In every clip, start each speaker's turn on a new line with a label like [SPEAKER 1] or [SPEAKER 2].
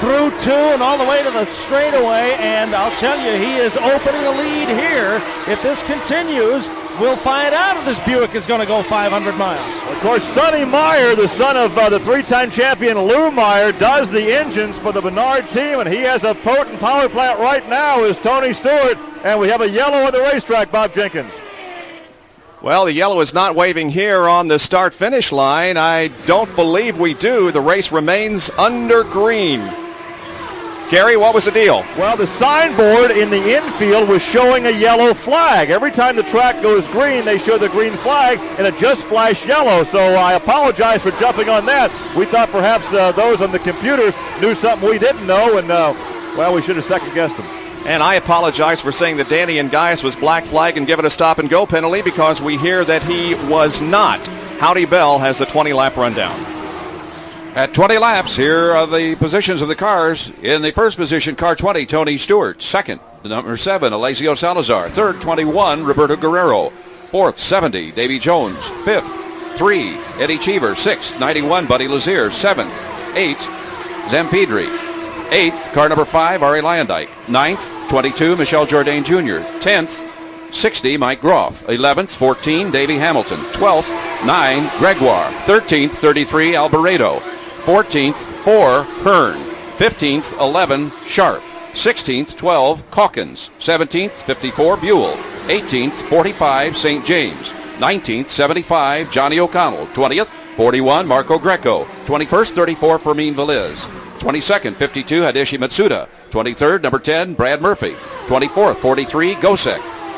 [SPEAKER 1] through 2 and all the way to the straightaway, and I'll tell you, he is opening a lead here. If this continues, we'll find out if this Buick is going to go 500 miles.
[SPEAKER 2] Of course, Sonny Meyer, the son of the three-time champion Lou Meyer, does the engines for the Menard team, and he has a potent power plant right now is Tony Stewart, and we have a yellow on the racetrack, Bob Jenkins.
[SPEAKER 3] Well, the yellow is not waving here on the start-finish line. I don't believe we do. The race remains under green. Gary, what was the deal?
[SPEAKER 2] Well, the signboard in the infield was showing a yellow flag. Every time the track goes green, they show the green flag, and it just flashed yellow. So I apologize for jumping on that. We thought perhaps those on the computers knew something we didn't know, and, well, we should have second-guessed them.
[SPEAKER 3] And I apologize for saying that Danny Unguyas was black flag and given a stop-and-go penalty because we hear that he was not. Howdy Bell has the 20-lap rundown.
[SPEAKER 4] At 20 laps, here are the positions of the cars. In the first position, car 20, Tony Stewart. Second, number 7, Alessio Salazar. Third, 21, Roberto Guerrero. Fourth, 70, Davy Jones. Fifth, 3, Eddie Cheever. Sixth, 91, Buddy Lazier. Seventh, 8, Zampedri. 8th, car number 5, Ari Luyendyk. 9th, 22, Michel Jourdain Jr. 10th, 60, Mike Groff. 11th, 14, Davey Hamilton. 12th, 9, Gregoire. 13th, 33, Alboreto. 14th, 4, Hearn. 15th, 11, Sharp. 16th, 12, Calkins. 17th, 54, Buell. 18th, 45, St. James. 19th, 75, Johnny O'Connell. 20th, 41, Marco Greco. 21st, 34, Fermin Velez. 22nd, 52, Hideshi Matsuda. 23rd, number 10, Brad Murphy. 24th, 43, Gosek.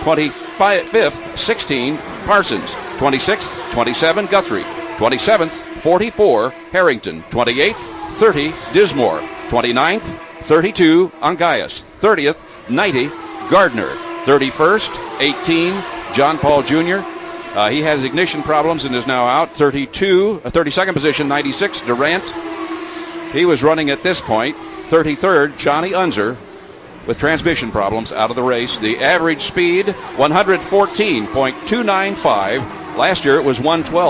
[SPEAKER 4] 25th, 16, Parsons. 26th, 27, Guthrie. 27th, 44, Harrington. 28th, 30, Dismore. 29th, 32, Unguyas. 30th, 90, Gardner. 31st, 18, John Paul Jr. He has ignition problems and is now out. 32nd position, 96, Durant. He was running at this point. 33rd, Johnny Unser, with transmission problems, out of the race. The average speed, 114.295. Last year it was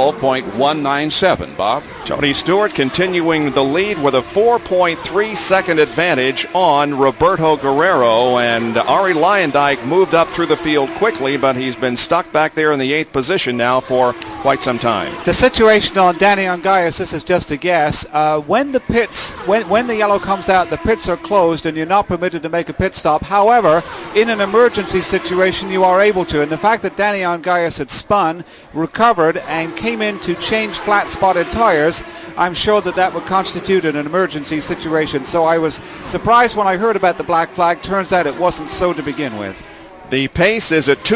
[SPEAKER 4] 112.197, Bob.
[SPEAKER 3] Tony Stewart continuing the lead with a 4.3 second advantage on Roberto Guerrero, and Ari Luyendyk moved up through the field quickly, but he's been stuck back there in the 8th position now for quite some time.
[SPEAKER 5] The situation on Danny Unguyas, this is just a guess. When the pits, when the yellow comes out, the pits are closed and you're not permitted to make a pit stop. However, in an emergency situation, you are able to. And the fact that Danny Unguyas had spun, recovered, and came in to change flat-spotted tires, I'm sure that would constitute an emergency situation. So I was surprised when I heard about the black flag. Turns out it wasn't so to begin with.
[SPEAKER 3] The pace is at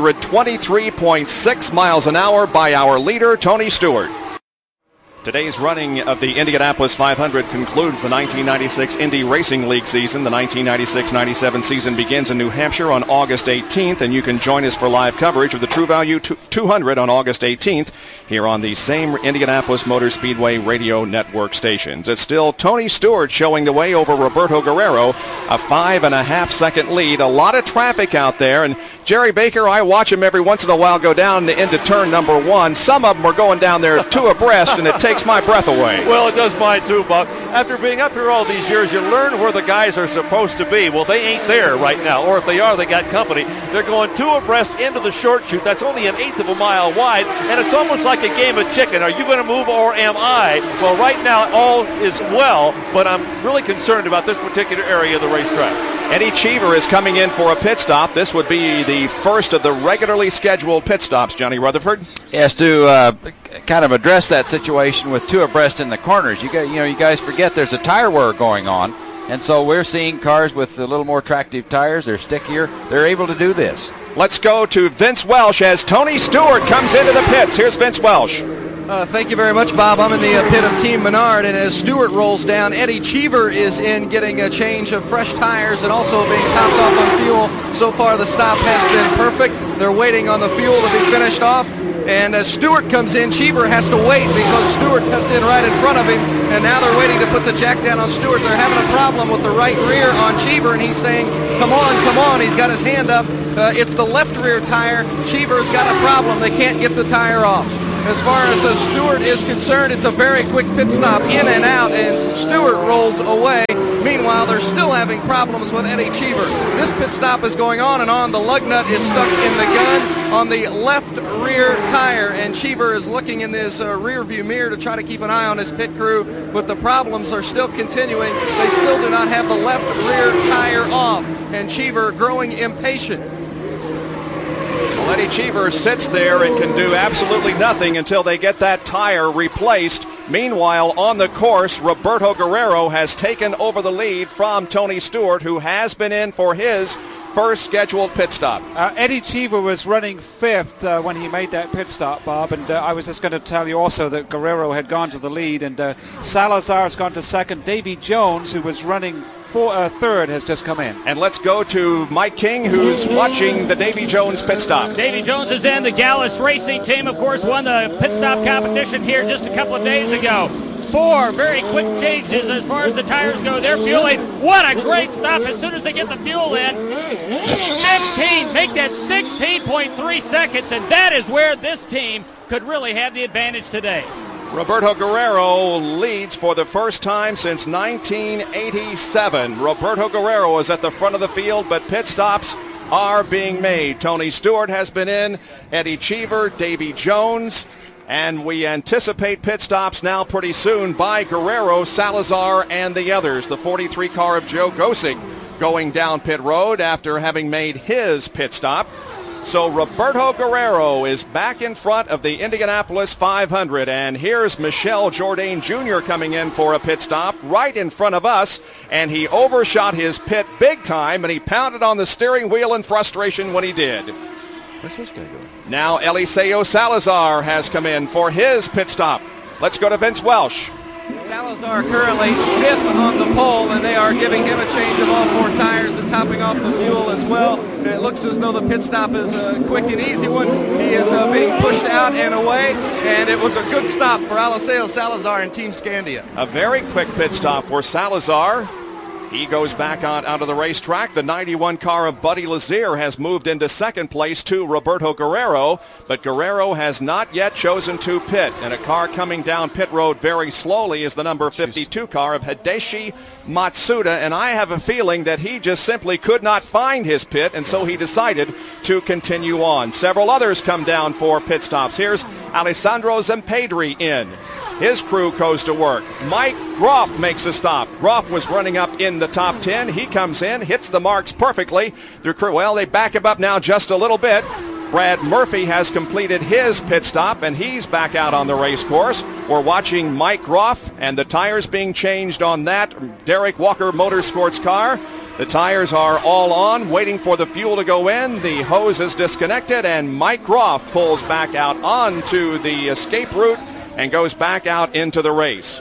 [SPEAKER 3] 223.6 miles an hour by our leader, Tony Stewart. Today's running of the Indianapolis 500 concludes the 1996 Indy Racing League season. The 1996-97 season begins in New Hampshire on August 18th, and you can join us for live coverage of the True Value 200 on August 18th here on the same Indianapolis Motor Speedway radio network stations. It's still Tony Stewart showing the way over Roberto Guerrero, a 5.5 second lead. A lot of traffic out there, and Jerry Baker, I watch him every once in a while go down into turn number 1. Some of them are going down there two abreast, and it takes my breath away.
[SPEAKER 6] Well, it does mine too, Bob. After being up here all these years, you learn where the guys are supposed to be. Well, they ain't there right now, or if they are, they got company. They're going two abreast into the short chute. That's only 1/8 of a mile wide, and it's almost like a game of chicken. Are you going to move, or am I? Well, right now, all is well, but I'm really concerned about this particular area of the racetrack.
[SPEAKER 3] Eddie Cheever is coming in for a pit stop. This would be the first of the regularly scheduled pit stops, Johnny Rutherford.
[SPEAKER 7] Yes, to kind of address that situation with two abreast in the corners. You guys forget there's a tire wear going on, and so we're seeing cars with a little more attractive tires. They're stickier. They're able to do this.
[SPEAKER 3] Let's go to Vince Welsh as Tony Stewart comes into the pits. Here's Vince Welsh.
[SPEAKER 8] Thank you very much, Bob. I'm in the pit of Team Menard, and as Stewart rolls down, Eddie Cheever is in getting a change of fresh tires and also being topped off on fuel. So far, the stop has been perfect. They're waiting on the fuel to be finished off. And as Stewart comes in, Cheever has to wait because Stewart comes in right in front of him. And now they're waiting to put the jack down on Stewart. They're having a problem with the right rear on Cheever, and he's saying, come on, come on. He's got his hand up. It's the left rear tire. Cheever's got a problem. They can't get the tire off. As far as Stewart is concerned, it's a very quick pit stop in and out, and Stewart rolls away. Meanwhile, they're still having problems with Eddie Cheever. This pit stop is going on and on. The lug nut is stuck in the gun on the left rear tire, and Cheever is looking in this rear view mirror to try to keep an eye on his pit crew, but the problems are still continuing. They still do not have the left rear tire off, and Cheever growing impatient.
[SPEAKER 3] Well, Eddie Cheever sits there and can do absolutely nothing until they get that tire replaced. Meanwhile, on the course, Roberto Guerrero has taken over the lead from Tony Stewart, who has been in for his first scheduled pit stop.
[SPEAKER 5] Eddie Cheever was running fifth when he made that pit stop, Bob, and I was just going to tell you also that Guerrero had gone to the lead, and Salazar has gone to second. Davy Jones, who was running third, has just come in.
[SPEAKER 3] And let's go to Mike King, who's watching the Davy Jones pit stop.
[SPEAKER 9] Davy Jones is in. The Gallus Racing Team, of course, won the pit stop competition here just a couple of days ago. 4 very quick changes as far as the tires go. They're fueling. What a great stop as soon as they get the fuel in. 15, make that 16.3 seconds, and that is where this team could really have the advantage today.
[SPEAKER 3] Roberto Guerrero leads for the first time since 1987. Roberto Guerrero is at the front of the field, but pit stops are being made. Tony Stewart has been in, Eddie Cheever, Davy Jones, and we anticipate pit stops now pretty soon by Guerrero, Salazar, and the others. The 43 car of Joe Gosig going down pit road after having made his pit stop. So Roberto Guerrero is back in front of the Indianapolis 500, and here's Michel Jourdain Jr. coming in for a pit stop right in front of us, and he overshot his pit big time, and he pounded on the steering wheel in frustration when he did.
[SPEAKER 7] Where's this guy going?
[SPEAKER 3] Now Eliseo Salazar has come in for his pit stop. Let's go to Vince Welsh.
[SPEAKER 8] Salazar currently 5th on the pole, and they are giving him a change of all 4 tires and topping off the fuel as well. It looks as though the pit stop is a quick and easy one. He is being pushed out and away, and it was a good stop for Eliseo Salazar and Team Scandia.
[SPEAKER 3] A very quick pit stop for Salazar. He goes back out onto the racetrack. The 91 car of Buddy Lazier has moved into second place to Roberto Guerrero, but Guerrero has not yet chosen to pit. And a car coming down pit road very slowly is the number 52 car of Hideshi Matsuda, and I have a feeling that he just simply could not find his pit, and so he decided to continue on. Several others come down for pit stops. Here's Alessandro Zampedri in. His crew goes to work. Mike Groff makes a stop. Groff was running up in the top 10. He comes in, hits the marks perfectly. Their crew, well, they back him up now just a little bit. Brad Murphy has completed his pit stop, and he's back out on the race course. We're watching Mike Groff and the tires being changed on that Derek Walker Motorsports car. The tires are all on, waiting for the fuel to go in. The hose is disconnected, and Mike Groff pulls back out onto the escape route and goes back out into the race.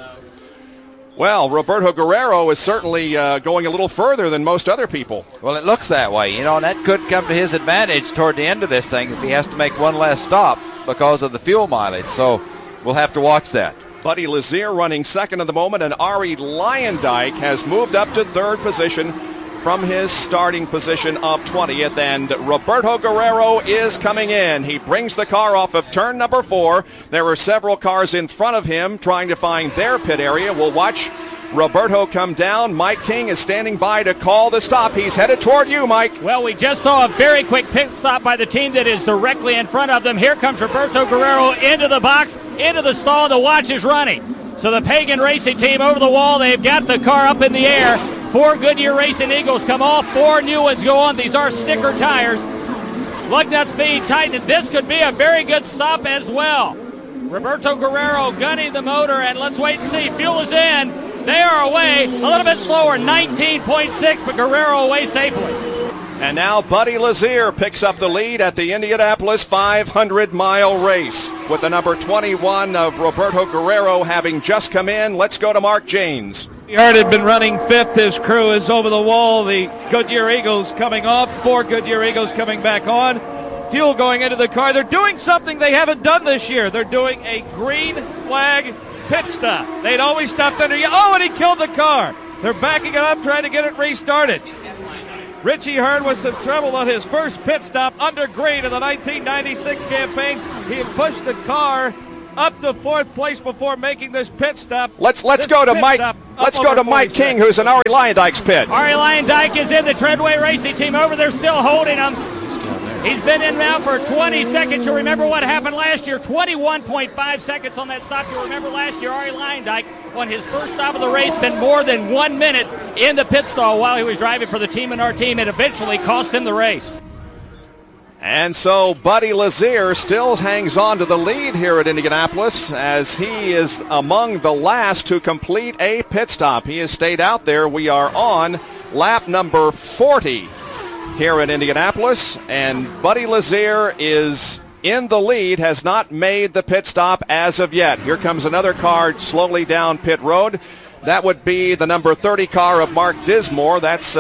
[SPEAKER 3] Well, Roberto Guerrero is certainly going a little further than most other people.
[SPEAKER 7] Well, it looks that way, and that could come to his advantage toward the end of this thing if he has to make one last stop because of the fuel mileage. So we'll have to watch that.
[SPEAKER 3] Buddy Lazier running second at the moment, and Ari Leyendijk has moved up to third position from his starting position of 20th, and Roberto Guerrero is coming in. He brings the car off of turn number 4. There are several cars in front of him trying to find their pit area. We'll watch Roberto come down. Mike King is standing by to call the stop. He's headed toward you, Mike.
[SPEAKER 9] Well, we just saw a very quick pit stop by the team that is directly in front of them. Here comes Roberto Guerrero into the box, into the stall. The watch is running. So the Pagan Racing Team over the wall. They've got the car up in the air. 4 Goodyear Racing Eagles come off. 4 new ones go on. These are sticker tires. Lug nuts being tightened. This could be a very good stop as well. Roberto Guerrero gunning the motor, and let's wait and see. Fuel is in. They are away. A little bit slower, 19.6, but Guerrero away safely.
[SPEAKER 3] And now Buddy Lazier picks up the lead at the Indianapolis 500-mile race with the number 21 of Roberto Guerrero having just come in. Let's go to Mark Janes.
[SPEAKER 1] Earnhardt had been running 5th. His crew is over the wall. The Goodyear Eagles coming off. 4 Goodyear Eagles coming back on. Fuel going into the car. They're doing something they haven't done this year. They're doing a green flag pit stop. They'd always stopped under yellow. Oh, and he killed the car. They're backing it up, trying to get it restarted. Richie Hearn with some trouble on his first pit stop under green in the 1996 campaign. He pushed the car up to 4th place before making this pit stop.
[SPEAKER 3] Let's go to Mike. Let's go to Mike King, who's in Ari Leyendijk's pit.
[SPEAKER 9] Ari Leyendijk is in the Treadway Racing Team over there, still holding him. He's been in now for 20 seconds. You'll remember what happened last year. 21.5 seconds on that stop. You'll remember last year Ari Leyendijk, on his first stop of the race, spent more than 1 minute in the pit stall while he was driving for the Team Menard team. It eventually cost him the race.
[SPEAKER 3] And so Buddy Lazier still hangs on to the lead here at Indianapolis as he is among the last to complete a pit stop. He has stayed out there. We are on lap number 40 here at Indianapolis, and Buddy Lazier is in the lead, has not made the pit stop as of yet. Here comes another car slowly down pit road. That would be the number 30 car of Mark Dismore. That's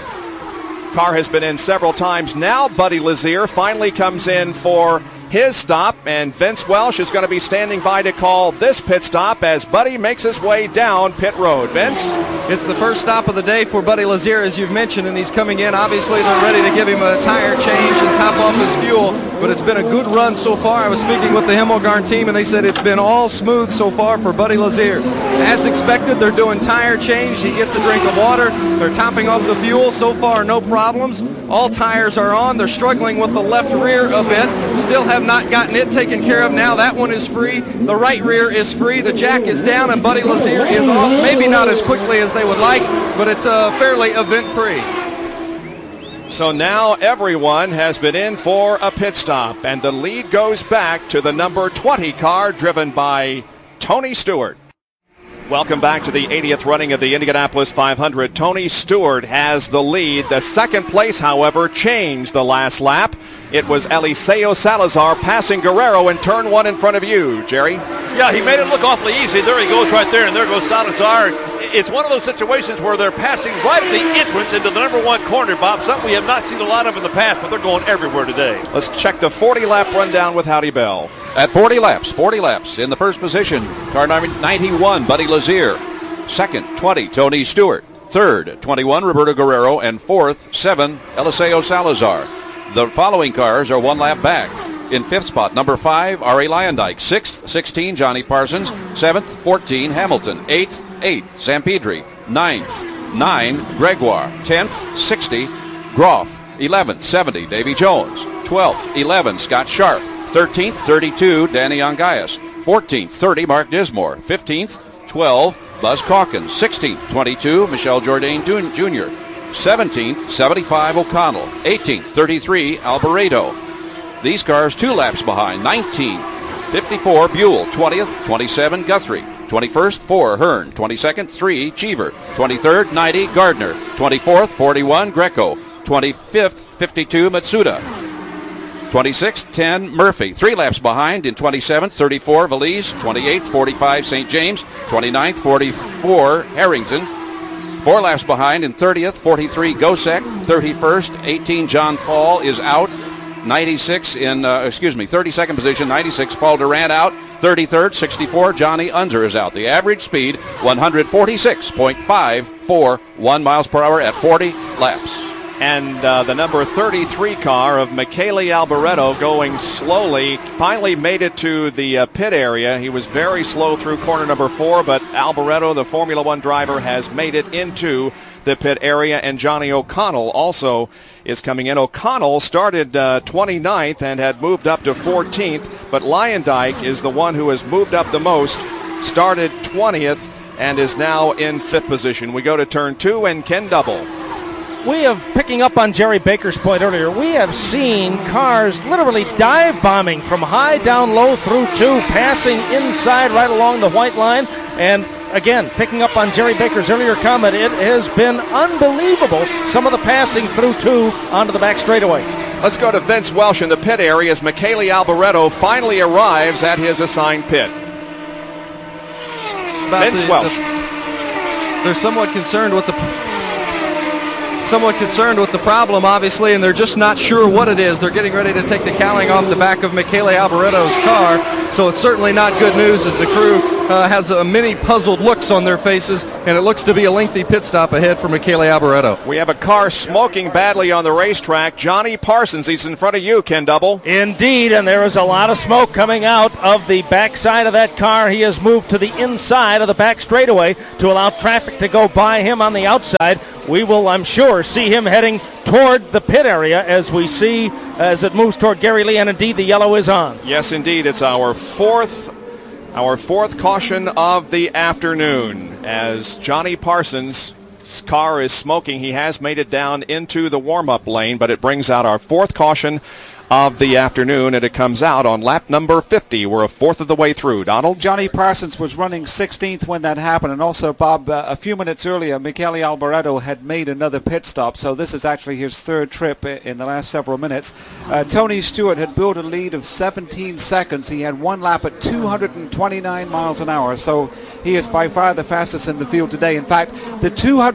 [SPEAKER 3] car has been in several times now. Buddy Lazier finally comes in for his stop, and Vince Welsh is going to be standing by to call this pit stop as Buddy makes his way down pit road. Vince?
[SPEAKER 8] It's the first stop of the day for Buddy Lazier, as you've mentioned, and he's coming in. Obviously, they're ready to give him a tire change and top off his fuel, but it's been a good run so far. I was speaking with the Himmelgarn team, and they said it's been all smooth so far for Buddy Lazier. As expected, they're doing tire change. He gets a drink of water. They're topping off the fuel. So far, no problems. All tires are on. They're struggling with the left rear a bit. Still have not gotten it taken care of. Now that one is free. The right rear is free. The jack is down, and Buddy Lazier is off. Maybe not as quickly as they would like, but it's fairly event-free.
[SPEAKER 3] So now everyone has been in for a pit stop, and the lead goes back to the number 20 car driven by Tony Stewart. Welcome back to the 80th running of the Indianapolis 500. Tony Stewart has the lead. The second place, however, changed the last lap. It was Eliseo Salazar passing Guerrero in turn 1 in front of you, Jerry.
[SPEAKER 6] Yeah, he made it look awfully easy. There he goes right there, and there goes Salazar. It's one of those situations where they're passing right at the entrance into the number 1 corner, Bob, something we have not seen a lot of in the past, but they're going everywhere today.
[SPEAKER 3] Let's check the 40-lap rundown with Howdy Bell.
[SPEAKER 4] At 40 laps, in the first position, car number 91, Buddy Lazier. Second, 20, Tony Stewart. Third, 21, Roberto Guerrero. And fourth, 7, Eliseo Salazar. The following cars are 1 lap back. In fifth spot, number 5, Ari Leyendijk. 6th, 16, Johnny Parsons. 7th, 14, Hamilton. 8th, 8, Sampedri. 9th, 9, Gregoire. 10th, 60, Groff. 11th, 70, Davy Jones. 12th, 11, Scott Sharp. 13th, 32, Danny Ongaias. 14th, 30, Mark Dismore. 15th, 12, Buzz Calkins. 16th, 22, Michel Jourdain Jr. 17th, 75, O'Connell. 18th, 33, Alboreto. These cars 2 laps behind. 19th, 54, Buell. 20th, 27, Guthrie. 21st, 4, Hearn. 22nd, 3, Cheever. 23rd, 90, Gardner. 24th, 41, Greco. 25th, 52, Matsuda. 26th, 10, Murphy. 3 laps behind in 27th, 34, Valise. 28th, 45, St. James. 29th, 44, Harrington. 4 laps behind in 30th, 43, Gosek. 31st, 18, John Paul is out. 32nd position, 96, Paul Durant out. 33rd, 64, Johnny Unser is out. The average speed, 146.541 miles per hour at 40 laps.
[SPEAKER 3] And the number 33 car of Michele Alboreto going slowly finally made it to the pit area. He was very slow through corner number 4, but Alboreto, the Formula One driver, has made it into the pit area, and Johnny O'Connell also is coming in. O'Connell started 29th and had moved up to 14th, but Leyendijk is the one who has moved up the most, started 20th, and is now in 5th position. We go to turn 2 and Ken Double.
[SPEAKER 10] We have, picking up on Jerry Baker's point earlier, we have seen cars literally dive bombing from high down low through 2, passing inside right along the white line. And again, picking up on Jerry Baker's earlier comment, it has been unbelievable, some of the passing through 2 onto the back straightaway.
[SPEAKER 3] Let's go to Vince Welsh in the pit area as Michele Alboreto finally arrives at his assigned pit. Vince Welsh.
[SPEAKER 8] They're somewhat concerned with the problem, obviously, and they're just not sure what it is. They're getting ready to take the cowling off the back of Michele Alboreto's car, so it's certainly not good news as the crew has many puzzled looks on their faces, and it looks to be a lengthy pit stop ahead for Michele Alboreto.
[SPEAKER 3] We have a car smoking badly on the racetrack. Johnny Parsons, he's in front of you, Ken Double.
[SPEAKER 10] Indeed, and there is a lot of smoke coming out of the backside of that car. He has moved to the inside of the back straightaway to allow traffic to go by him on the outside. We will, I'm sure, see him heading toward the pit area as we see as it moves toward Gary Lee, and indeed the yellow is on.
[SPEAKER 3] Yes, indeed. It's our fourth caution of the afternoon as Johnny Parsons' car is smoking. He has made it down into the warm-up lane, but it brings out our fourth caution of the afternoon, and it comes out on lap number 50. We're a fourth of the way through. Donald?
[SPEAKER 5] Johnny Parsons was running 16th when that happened, and also, Bob, a few minutes earlier, Michele Alboreto had made another pit stop, so this is actually his third trip in the last several minutes. Tony Stewart had built a lead of 17 seconds. He had one lap at 229 miles an hour, so he is by far the fastest in the field today. In fact, the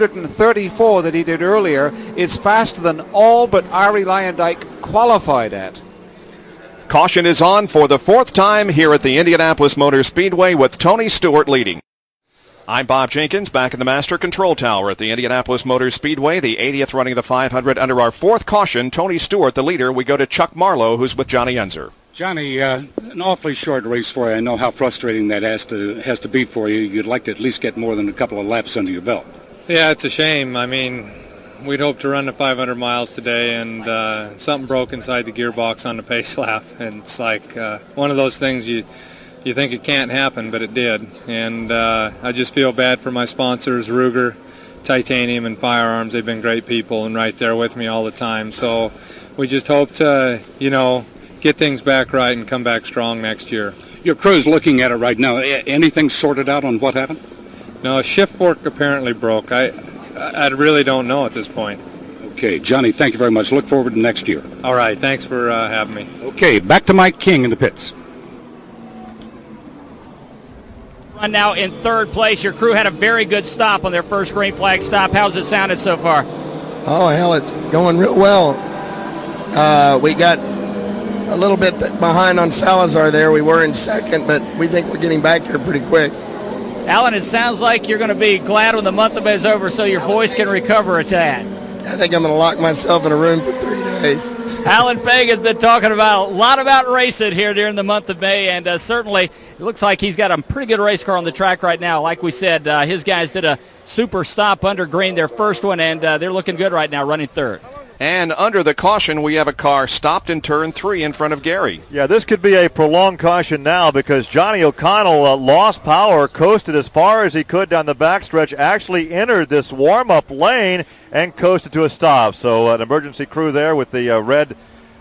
[SPEAKER 5] 234 that he did earlier is faster than all but Arie Luyendyk qualified at.
[SPEAKER 3] Caution is on for the fourth time here at the Indianapolis Motor Speedway with Tony Stewart leading. I'm Bob Jenkins, back in the Master Control Tower at the Indianapolis Motor Speedway, the 80th running of the 500 under our fourth caution. Tony Stewart, the leader. We go to Chuck Marlowe, who's with Johnny Enzer.
[SPEAKER 11] Johnny, an awfully short race for you. I know how frustrating that has to be for you. You'd like to at least get more than a couple of laps under your belt.
[SPEAKER 12] Yeah, it's a shame. I mean, we'd hoped to run the 500 miles today, and something broke inside the gearbox on the pace lap. And it's like one of those things you think it can't happen, but it did. And I just feel bad for my sponsors, Ruger, Titanium, and Firearms. They've been great people and right there with me all the time. So we just hope to, get things back right and come back strong next year.
[SPEAKER 11] Your crew's looking at it right now. Anything sorted out on what happened?
[SPEAKER 12] No, a shift fork apparently broke. I really don't know at this point.
[SPEAKER 11] Okay, Johnny, thank you very much. Look forward to next year.
[SPEAKER 12] All right, thanks for having me.
[SPEAKER 11] Okay, back to Mike King in the pits.
[SPEAKER 9] Run now in third place. Your crew had a very good stop on their first green flag stop. How's it sounded so far?
[SPEAKER 13] Oh, hell, it's going real well. We got a little bit behind on Salazar there. We were in second, but we think we're getting back here pretty quick.
[SPEAKER 9] Alan, it sounds like you're going to be glad when the month of May is over so your voice can recover a tad.
[SPEAKER 13] I think I'm going to lock myself in a room for 3 days.
[SPEAKER 9] Alan Fagan's been talking a lot about racing here during the month of May, and certainly it looks like he's got a pretty good race car on the track right now. Like we said, his guys did a super stop under green, their first one, and they're looking good right now, running third.
[SPEAKER 3] And under the caution, we have a car stopped in turn 3 in front of Gary.
[SPEAKER 2] Yeah, this could be a prolonged caution now because Johnny O'Connell lost power, coasted as far as he could down the backstretch, actually entered this warm-up lane and coasted to a stop. So an emergency crew there with the red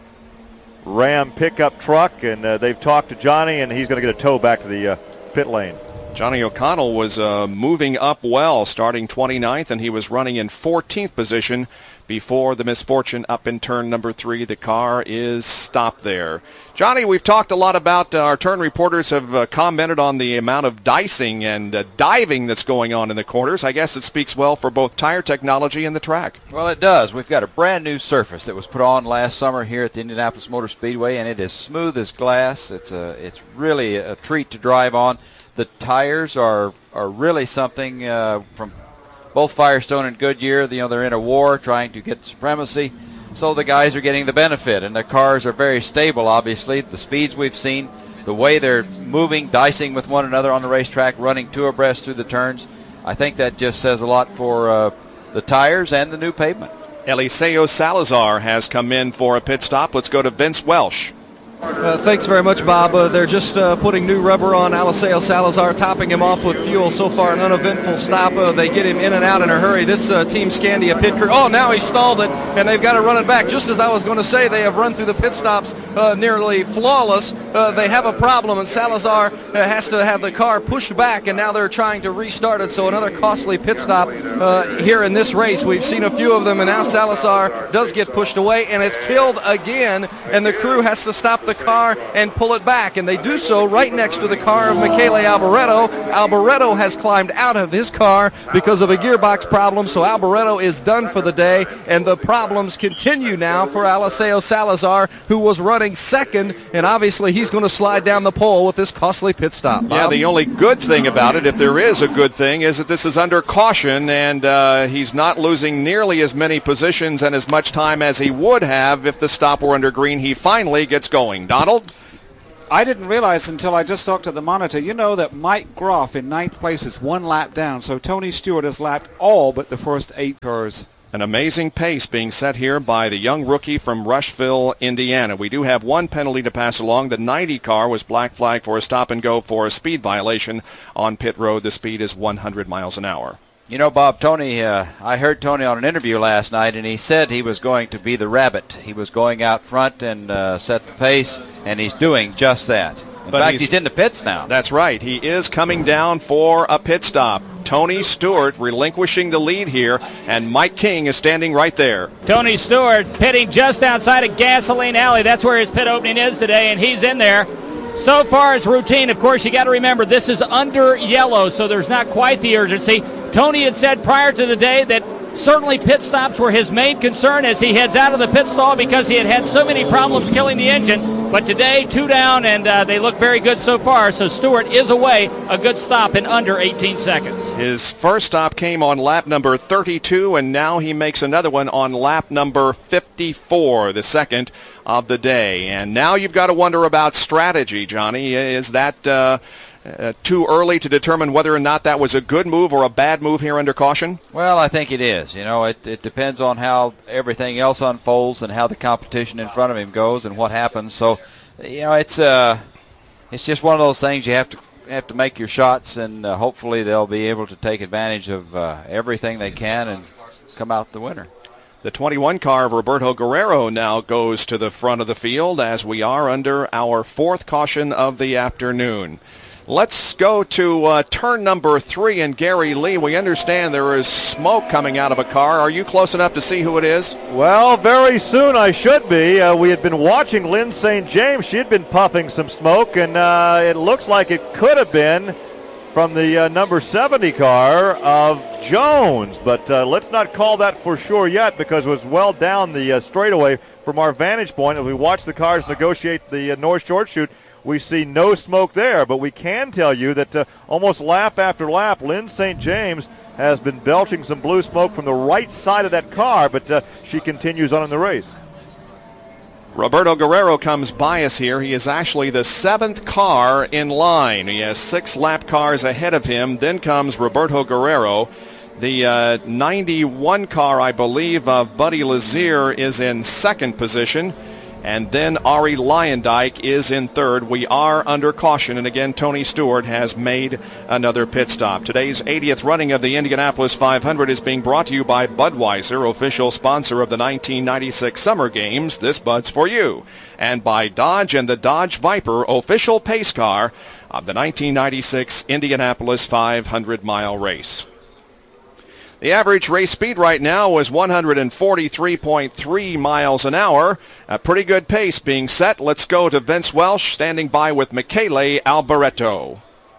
[SPEAKER 2] Ram pickup truck, and they've talked to Johnny, and he's going to get a tow back to the pit lane.
[SPEAKER 3] Johnny O'Connell was moving up well, starting 29th, and he was running in 14th position before the misfortune up in turn number 3. The car is stopped there. Johnny, we've talked a lot about, our turn reporters have commented on the amount of dicing and diving that's going on in the corners. I guess it speaks well for both tire technology and the track.
[SPEAKER 7] Well, it does. We've got a brand new surface that was put on last summer here at the Indianapolis Motor Speedway, and it is smooth as glass. It's really a treat to drive on. The tires are really something from both Firestone and Goodyear. They're in a war trying to get supremacy, so the guys are getting the benefit, and the cars are very stable, obviously. The speeds we've seen, the way they're moving, dicing with one another on the racetrack, running two abreast through the turns, I think that just says a lot for the tires and the new pavement.
[SPEAKER 3] Eliseo Salazar has come in for a pit stop. Let's go to Vince Welsh.
[SPEAKER 8] Thanks very much, Bob. They're just putting new rubber on Eliseo Salazar, topping him off with fuel. So far, an uneventful stop. They get him in and out in a hurry. This Team Scandia pit crew. Oh, now he stalled it, and they've got to run it back. Just as I was going to say, they have run through the pit stops nearly flawless. They have a problem, and Salazar has to have the car pushed back, and now they're trying to restart it. So another costly pit stop here in this race. We've seen a few of them, and now Salazar does get pushed away, and it's killed again, and the crew has to stop the the car and pull it back, and they do so right next to the car of Michele Alboreto. Alboreto has climbed out of his car because of a gearbox problem, so Alboreto is done for the day, and the problems continue now for Eliseo Salazar, who was running second, and obviously he's going to slide down the pole with this costly pit stop. Bob?
[SPEAKER 3] Yeah, the only good thing about it, if there is a good thing, is that this is under caution, and he's not losing nearly as many positions and as much time as he would have if the stop were under green. He finally gets going. Donald?
[SPEAKER 5] I didn't realize until I just talked to the monitor, you know that Mike Groff in 9th place is 1 lap down, so Tony Stewart has lapped all but the first 8 cars.
[SPEAKER 3] An amazing pace being set here by the young rookie from Rushville, Indiana. We do have one penalty to pass along. The 90 car was black flagged for a stop and go for a speed violation on pit road. The speed is 100 miles an hour.
[SPEAKER 7] You know, Bob, Tony, I heard Tony on an interview last night, and he said he was going to be the rabbit. He was going out front and set the pace, and he's doing just that. In fact, he's in the pits now.
[SPEAKER 3] That's right. He is coming down for a pit stop. Tony Stewart relinquishing the lead here, and Mike King is standing right there.
[SPEAKER 9] Tony Stewart pitting just outside of Gasoline Alley. That's where his pit opening is today, and he's in there. So far as routine, of course, you got to remember this is under yellow, so there's not quite the urgency. Tony had said prior to the day that certainly pit stops were his main concern as he heads out of the pit stall because he had had so many problems killing the engine. But today, 2 down, and they look very good so far. So Stewart is away, a good stop in under 18 seconds.
[SPEAKER 3] His first stop came on lap number 32, and now he makes another one on lap number 54, the second of the day. And now you've got to wonder about strategy, Johnny. Is that too early to determine whether or not that was a good move or a bad move here under caution?
[SPEAKER 7] Well, I think it is. You know, it depends on how everything else unfolds and how the competition in front of him goes and what happens. So, you know, it's just one of those things. You have to make your shots, and hopefully they'll be able to take advantage of everything they can and come out the winner.
[SPEAKER 3] The 21 car of Roberto Guerrero now goes to the front of the field as we are under our 4th caution of the afternoon. Let's go to turn number 3 and Gary Lee. We understand there is smoke coming out of a car. Are you close enough to see who it is?
[SPEAKER 2] Well, very soon I should be. We had been watching Lynn St. James. She had been puffing some smoke, and it looks like it could have been from the number 70 car of Jones. But let's not call that for sure yet because it was well down the straightaway from our vantage point. As we watch the cars negotiate the North Short Chute, we see no smoke there, but we can tell you that almost lap after lap, Lynn St. James has been belching some blue smoke from the right side of that car, but she continues on in the race.
[SPEAKER 3] Roberto Guerrero comes by us here. He is actually the 7th car in line. He has 6 lap cars ahead of him. Then comes Roberto Guerrero. The 91 car, I believe, of Buddy Lazier is in 2nd position. And then Ari Lyondike is in 3rd. We are under caution, and again, Tony Stewart has made another pit stop. Today's 80th running of the Indianapolis 500 is being brought to you by Budweiser, official sponsor of the 1996 Summer Games. This Bud's for you. And by Dodge and the Dodge Viper, official pace car of the 1996 Indianapolis 500-mile race. The average race speed right now is 143.3 miles an hour. A pretty good pace being set. Let's go to Vince Welsh standing by with Michele Alboreto.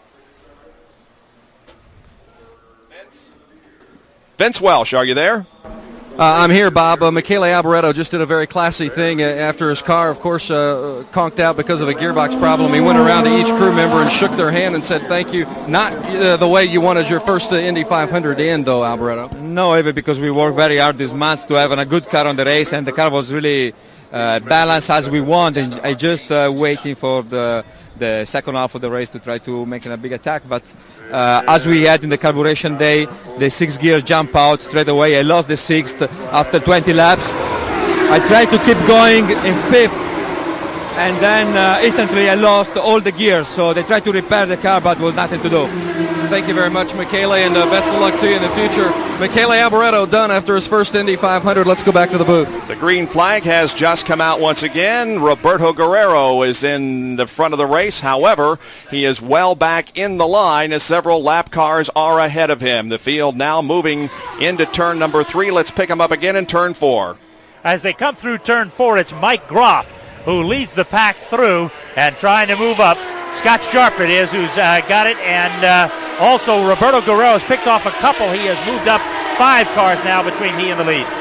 [SPEAKER 3] Vince Welsh, are you there?
[SPEAKER 8] I'm here, Bob. Michele Alboreto just did a very classy thing after his car, of course, conked out because of a gearbox problem. He went around to each crew member and shook their hand and said thank you. Not the way you wanted your first Indy 500 to end, though, Alboreto.
[SPEAKER 14] No, even because we worked very hard this month to have a good car on the race, and the car was really balanced as we want. And I just waiting for the second half of the race to try to make a big attack, but as we had in the carburation day, the 6th gear jump out straight away. I lost the 6th after 20 laps. I tried to keep going in 5th, and then instantly I lost all the gears, so they tried to repair the car, but there was nothing to do.
[SPEAKER 8] Thank you very much, Michele, and best of luck to you in the future. Michele Alboreto done after his first Indy 500. Let's go back to the booth.
[SPEAKER 3] The green flag has just come out once again. Roberto Guerrero is in the front of the race. However, he is well back in the line as several lap cars are ahead of him. The field now moving into turn number 3. Let's pick him up again in turn 4.
[SPEAKER 15] As they come through turn 4, it's Mike Groff who leads the pack through and trying to move up. Scott Sharp it is who's got it, and also Roberto Guerrero has picked off a couple. He has moved up 5 cars now between he and the lead.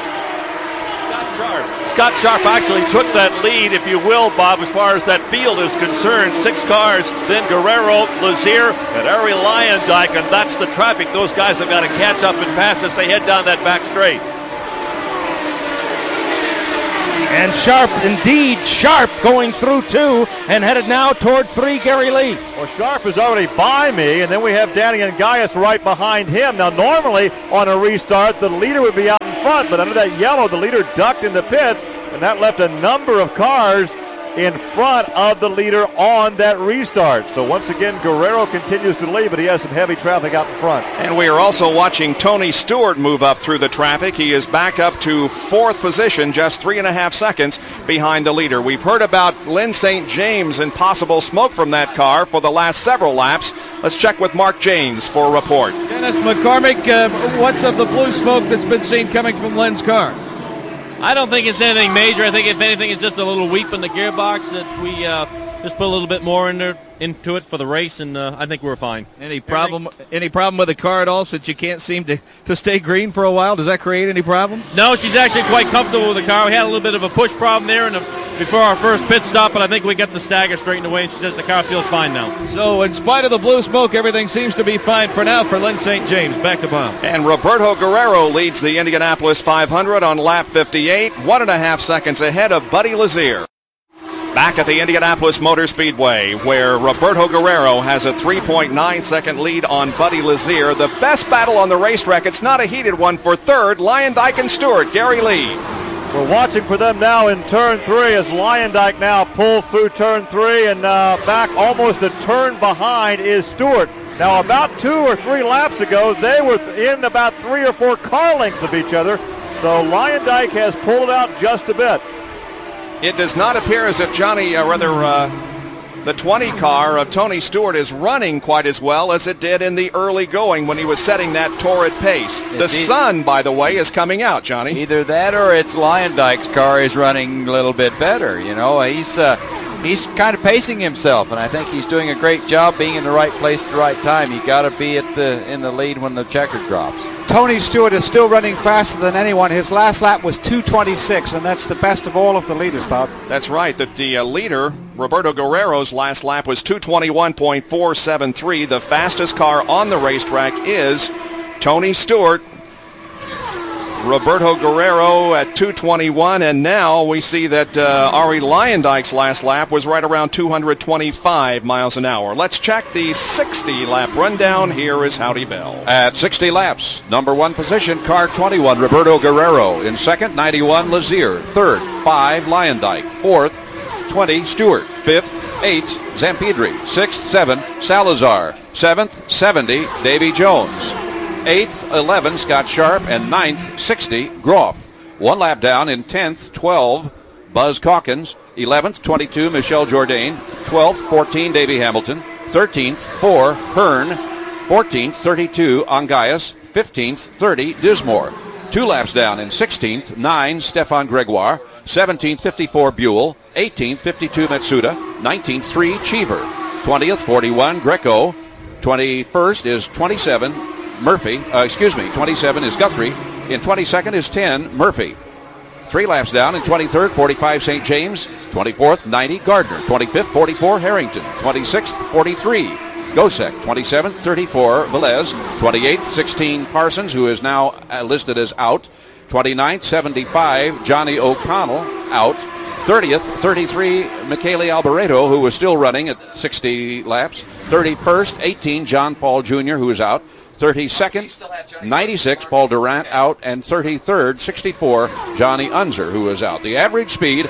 [SPEAKER 6] Scott Sharp actually took that lead, if you will, Bob, as far as that field is concerned. 6 cars, then Guerrero, Lazier, and Ari Luyendyk, and that's the traffic. Those guys have got to catch up and pass as they head down that back straight.
[SPEAKER 10] And Sharp, indeed, Sharp going through 2 and headed now toward 3, Gary Lee.
[SPEAKER 2] Well, Sharp is already by me, and then we have Danny Ungayas right behind him. Now, normally on a restart, the leader would be out in front, but under that yellow, the leader ducked in the pits, and that left a number of cars in front of the leader on that restart. So once again, Guerrero continues to lead, but he has some heavy traffic out in front.
[SPEAKER 3] And we are also watching Tony Stewart move up through the traffic. He is back up to 4th position, just 3.5 seconds behind the leader. We've heard about Lyn St. James and possible smoke from that car for the last several laps. Let's check with Mark James for a report.
[SPEAKER 1] Dennis McCormick, what's of the blue smoke that's been seen coming from Lyn's car?
[SPEAKER 16] I don't think it's anything major. I think if anything, it's just a little weep in the gearbox that we just put a little bit more into it for the race, and I think we're fine.
[SPEAKER 1] Any problem with the car at all, since you can't seem to stay green for a while? Does that create any problem?
[SPEAKER 16] No, she's actually quite comfortable with the car. We had a little bit of a push problem there before our first pit stop, but I think we got the stagger straightened away, and she says the car feels fine now.
[SPEAKER 1] So in spite of the blue smoke, everything seems to be fine for now for Lyn St. James. Back to Bob.
[SPEAKER 3] And Roberto Guerrero leads the Indianapolis 500 on lap 58, 1.5 seconds ahead of Buddy Lazier. Back at the Indianapolis Motor Speedway, where Roberto Guerrero has a 3.9-second lead on Buddy Lazier. The best battle on the racetrack. It's not a heated one for 3rd. Luyendyk and Stewart. Gary Lee.
[SPEAKER 2] We're watching for them now in turn 3 as Luyendyk now pulls through turn 3, and back almost a turn behind is Stewart. Now, about 2 or 3 laps ago, they were in about 3 or 4 car lengths of each other, so Luyendyk has pulled out just a bit.
[SPEAKER 3] It does not appear as if the 20 car of Tony Stewart is running quite as well as it did in the early going when he was setting that torrid pace. The sun, by the way, is coming out, Johnny.
[SPEAKER 7] Either that or it's Luyendyk's car is running a little bit better. You know, he's kind of pacing himself, and I think he's doing a great job being in the right place at the right time. You got to be in the lead when the checker drops.
[SPEAKER 5] Tony Stewart is still running faster than anyone. His last lap was 2:26, and that's the best of all of the leaders, Bob.
[SPEAKER 3] That's right. The leader, Roberto Guerrero's last lap was 2:21.473. The fastest car on the racetrack is Tony Stewart. Roberto Guerrero at 2:21, and now we see that Ari Luyendyk's last lap was right around 225 miles an hour. Let's check the 60-lap rundown. Here is Howdy Bell.
[SPEAKER 4] At 60 laps, number 1 position, car 21, Roberto Guerrero. In second, 91, Lazier. Third, 5, Luyendyk. Fourth, 20, Stewart. Fifth, 8, Zampedri. Sixth, 7, Salazar. Seventh, 70, Davy Jones. 8th, 11, Scott Sharp, and 9th, 60, Groff. 1 lap down in 10th, 12, Buzz Calkins. 11th, 22, Michel Jourdain. 12th, 14, Davy Hamilton. 13th, 4, Hearn. 14th, 32, Ungayas. 15th, 30, Dismore. 2 laps down in 16th, 9, Stefan Gregoire. 17th, 54, Buell. 18th, 52, Matsuda. 19th, 3, Cheever. 20th, 41, Greco. 21st is 27, Murphy. 27 is Guthrie. In 22nd is 10, Murphy. 3 laps down in 23rd, 45, St. James. 24th, 90, Gardner. 25th, 44, Harrington. 26th, 43, Gosek. 27th, 34, Velez. 28th, 16, Parsons, who is now listed as out. 29th, 75, Johnny O'Connell, out. 30th, 33, Michele Alboreto, who was still running at 60 laps. 31st, 18, John Paul Jr., who is out. 32nd, 96, Paul Durant, out. And 33rd, 64, Johnny Unser, who is out. The average speed,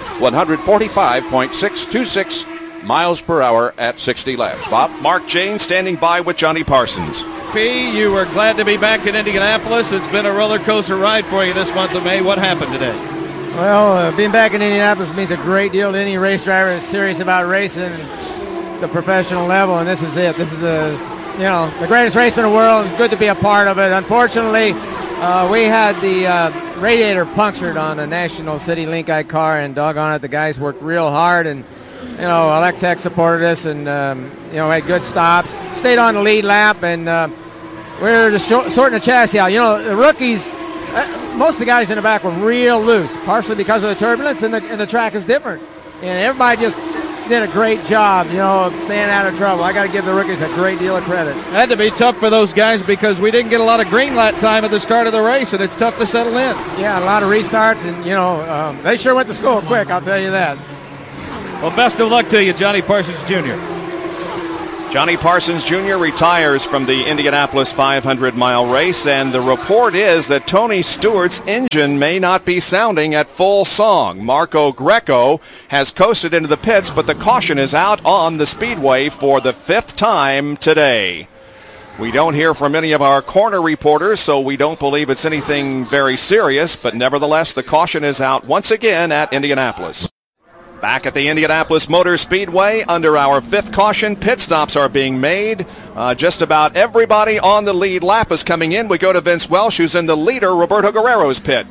[SPEAKER 4] 145.626 miles per hour at 60 laps. Bob?
[SPEAKER 3] Mark Jane standing by with Johnny Parsons.
[SPEAKER 1] P, you were glad to be back in Indianapolis. It's been a roller coaster ride for you this month of May. What happened today?
[SPEAKER 17] Well, being back in Indianapolis means a great deal to any race driver that's serious about racing the professional level, and this is it. This is the greatest race in the world. Good to be a part of it. Unfortunately, We had the radiator punctured on a National City Link-Eye car, and doggone it, the guys worked real hard, and Electech supported us, and had good stops. Stayed on the lead lap, and we were just sorting the chassis out. The rookies, most of the guys in the back were real loose, partially because of the turbulence, and the track is different. And everybody just did a great job, staying out of trouble. I got to give the rookies a great deal of credit.
[SPEAKER 1] It had to be tough for those guys because we didn't get a lot of green light time at the start of the race, and it's tough to settle in.
[SPEAKER 17] Yeah, a lot of restarts, and, they sure went to school quick, I'll tell you that.
[SPEAKER 1] Well, best of luck to you, Johnny Parsons Jr.
[SPEAKER 3] Johnny Parsons Jr. retires from the Indianapolis 500-mile race, and the report is that Tony Stewart's engine may not be sounding at full song. Marco Greco has coasted into the pits, but the caution is out on the speedway for the 5th time today. We don't hear from any of our corner reporters, so we don't believe it's anything very serious, but nevertheless, the caution is out once again at Indianapolis. Back at the Indianapolis Motor Speedway, under our 5th caution, pit stops are being made. Just about everybody on the lead lap is coming in. We go to Vince Welsh, who's in the leader, Roberto Guerrero's pit.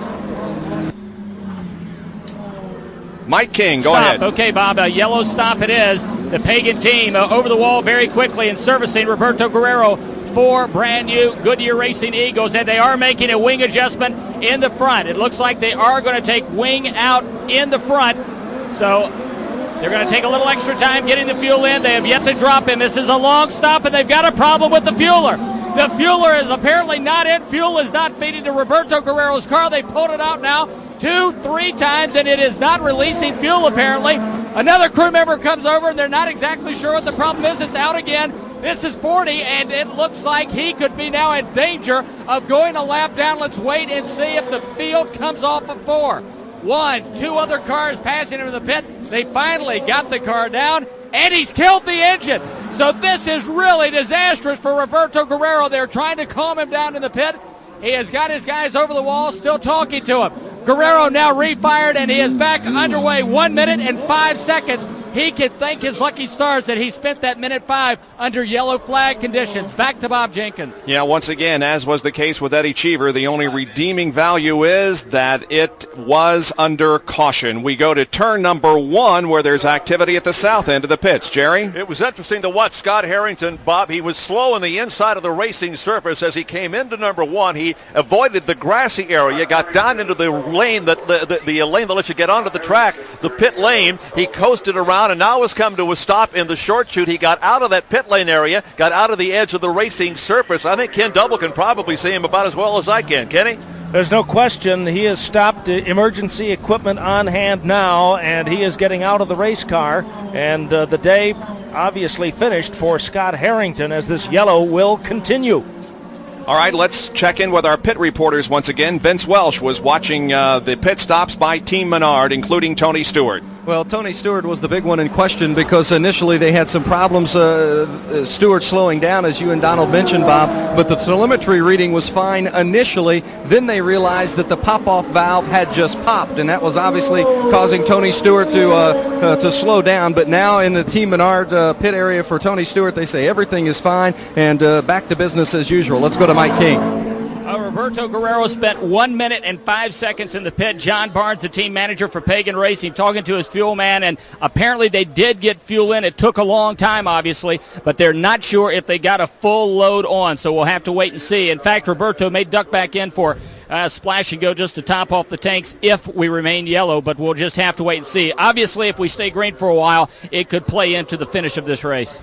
[SPEAKER 3] Mike King, go ahead.
[SPEAKER 9] Okay, Bob, a yellow stop it is. The Pagan team over the wall very quickly and servicing Roberto Guerrero for brand new Goodyear Racing Eagles, and they are making a wing adjustment in the front. It looks like they are going to take wing out in the front. So they're going to take a little extra time getting the fuel in. They have yet to drop in. This is a long stop, and they've got a problem with the fueler. The fueler is apparently not in. Fuel is not feeding to Roberto Guerrero's car. They pulled it out now 2-3 times, and it is not releasing fuel apparently. Another crew member comes over, and they're not exactly sure what the problem is. It's out again. This is 40, and it looks like he could be now in danger of going a lap down. Let's wait and see if the field comes off at 4. 1, 2 other cars passing him in the pit. They finally got the car down, and he's killed the engine. So this is really disastrous for Roberto Guerrero. They're trying to calm him down in the pit. He has got his guys over the wall, still talking to him. Guerrero now refired, and he is back underway. 1 minute and 5 seconds. He can thank his lucky stars that he spent that minute 5 under yellow flag conditions. Back to Bob Jenkins.
[SPEAKER 3] Yeah, once again, as was the case with Eddie Cheever, the only redeeming value is that it was under caution. We go to turn number 1 where there's activity at the south end of the pits. Jerry?
[SPEAKER 6] It was interesting to watch Scott Harrington, Bob. He was slow on the inside of the racing surface as he came into number 1. He avoided the grassy area, got down into the lane that the lane that lets you get onto the track, the pit lane. He coasted around and now has come to a stop in the short chute. He got out of that pit lane area, got out of the edge of the racing surface. I think Ken Double can probably see him about as well as I can. Kenny?
[SPEAKER 10] There's no question he has stopped emergency equipment on hand now, and he is getting out of the race car. And the day obviously finished for Scott Harrington as this yellow will continue.
[SPEAKER 3] All right, let's check in with our pit reporters once again. Vince Welsh was watching the pit stops by Team Menard, including Tony Stewart.
[SPEAKER 8] Well, Tony Stewart was the big one in question because initially they had some problems, Stewart slowing down, as you and Donald mentioned, Bob, but the telemetry reading was fine initially. Then they realized that the pop-off valve had just popped, and that was obviously causing Tony Stewart to slow down. But now in the Team Menard pit area for Tony Stewart, they say everything is fine and back to business as usual. Let's go to Mike King.
[SPEAKER 9] Roberto Guerrero spent 1 minute and 5 seconds in the pit. John Barnes, the team manager for Pagan Racing, talking to his fuel man, and apparently they did get fuel in. It took a long time, obviously, but they're not sure if they got a full load on, so we'll have to wait and see. In fact, Roberto may duck back in for splash and go just to top off the tanks if we remain yellow, but we'll just have to wait and see. Obviously, if we stay green for a while, it could play into the finish of this race.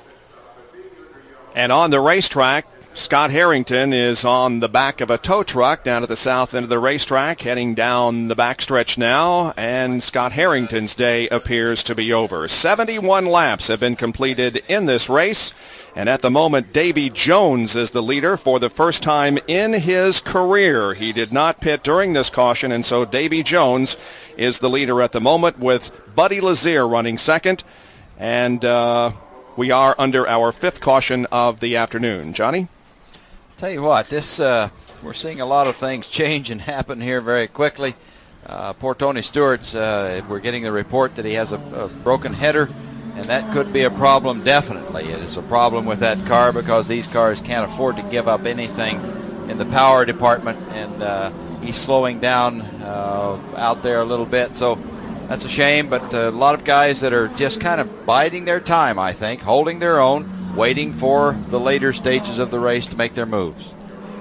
[SPEAKER 3] And on the racetrack, Scott Harrington is on the back of a tow truck down at the south end of the racetrack, heading down the backstretch now, and Scott Harrington's day appears to be over. 71 laps have been completed in this race, and at the moment, Davy Jones is the leader for the first time in his career. He did not pit during this caution, and so Davy Jones is the leader at the moment, with Buddy Lazier running second, and we are under our 5th caution of the afternoon. Johnny?
[SPEAKER 7] Tell you what, this we're seeing a lot of things change and happen here very quickly. Poor Tony Stewart's, we're getting the report that he has a broken header, and that could be a problem, definitely. It's a problem with that car because these cars can't afford to give up anything in the power department, and he's slowing down out there a little bit. So that's a shame, but a lot of guys that are just kind of biding their time, I think, holding their own, waiting for the later stages of the race to make their moves.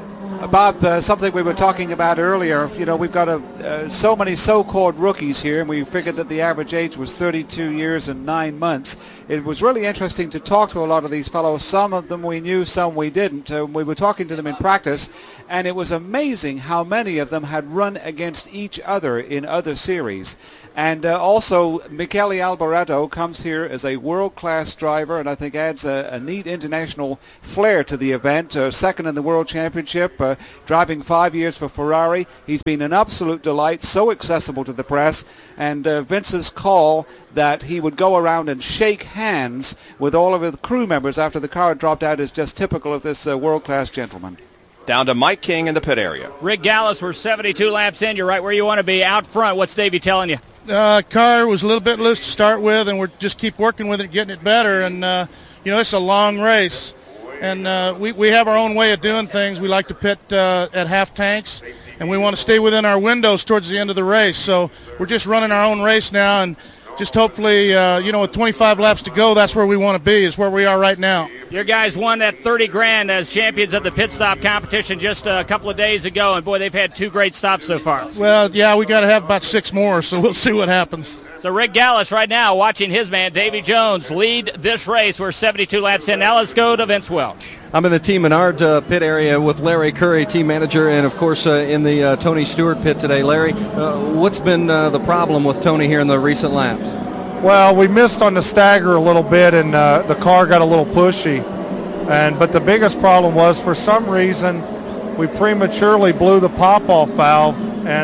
[SPEAKER 5] Bob, something we were talking about earlier, we've got so many so-called rookies here, and we figured that the average age was 32 years and 9 months. It was really interesting to talk to a lot of these fellows. Some of them we knew, some we didn't. We were talking to them in practice, and it was amazing how many of them had run against each other in other series. And also, Michele Alboreto comes here as a world-class driver, and I think adds a neat international flair to the event. Second in the World Championship, driving 5 years for Ferrari. He's been an absolute delight, so accessible to the press. And Vince's call that he would go around and shake hands with all of the crew members after the car had dropped out is just typical of this world-class gentleman.
[SPEAKER 3] Down to Mike King in the pit area.
[SPEAKER 9] Rick Gallis, we're 72 laps in. You're right where you want to be, out front. What's Davey telling you?
[SPEAKER 18] Car was a little bit loose to start with, and we're just keep working with it, getting it better. And, it's a long race. And we have our own way of doing things. We like to pit at half tanks, and we want to stay within our windows towards the end of the race. So we're just running our own race now, and just hopefully, with 25 laps to go, that's where we want to be, is where we are right now.
[SPEAKER 9] Your guys won that $30,000 as champions of the pit stop competition just a couple of days ago, and boy, they've had 2 great stops so far.
[SPEAKER 18] Well, yeah, we got to have about 6 more, so we'll see what happens.
[SPEAKER 9] So Rick Gallis right now watching his man, Davey Jones, lead this race. We're 72 laps in. Now let's go to Vince Welch.
[SPEAKER 8] I'm in the Team Menard pit area with Larry Curry, team manager, and of course in the Tony Stewart pit today. Larry, what's been the problem with Tony here in the recent laps?
[SPEAKER 19] Well, we missed on the stagger a little bit, and the car got a little pushy. But the biggest problem was, for some reason, we prematurely blew the pop-off valve,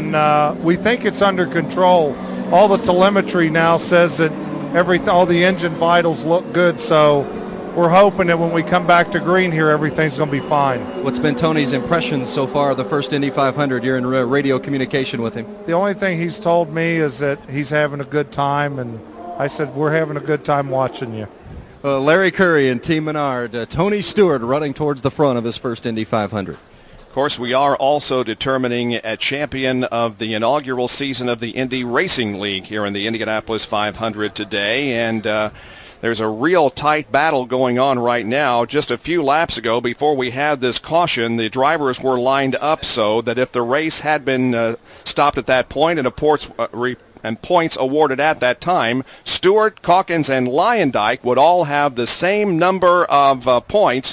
[SPEAKER 19] and we think it's under control. All the telemetry now says that all the engine vitals look good, so we're hoping that when we come back to green here, everything's going to be fine.
[SPEAKER 8] What's been Tony's impressions so far of the first Indy 500? You're in radio communication with him.
[SPEAKER 19] The only thing he's told me is that he's having a good time, and I said, we're having a good time watching you.
[SPEAKER 8] Larry Curry and Team Menard. Tony Stewart running towards the front of his first Indy 500.
[SPEAKER 3] Of course, we are also determining a champion of the inaugural season of the Indy Racing League here in the Indianapolis 500 today, and there's a real tight battle going on right now. Just a few laps ago, before we had this caution, the drivers were lined up so that if the race had been stopped at that point and points awarded at that time, Stewart, Calkins, and Leyendijk would all have the same number of points,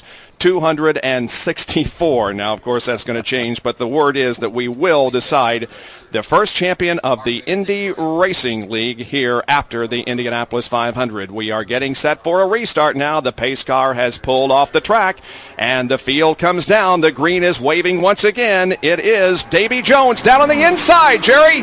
[SPEAKER 3] 264. Now, of course, that's going to change, but the word is that we will decide the first champion of the Indy Racing League here after the Indianapolis 500. We are getting set for a restart now. The pace car has pulled off the track, and the field comes down. The green is waving once again. It is Davey Jones down on the inside, Jerry.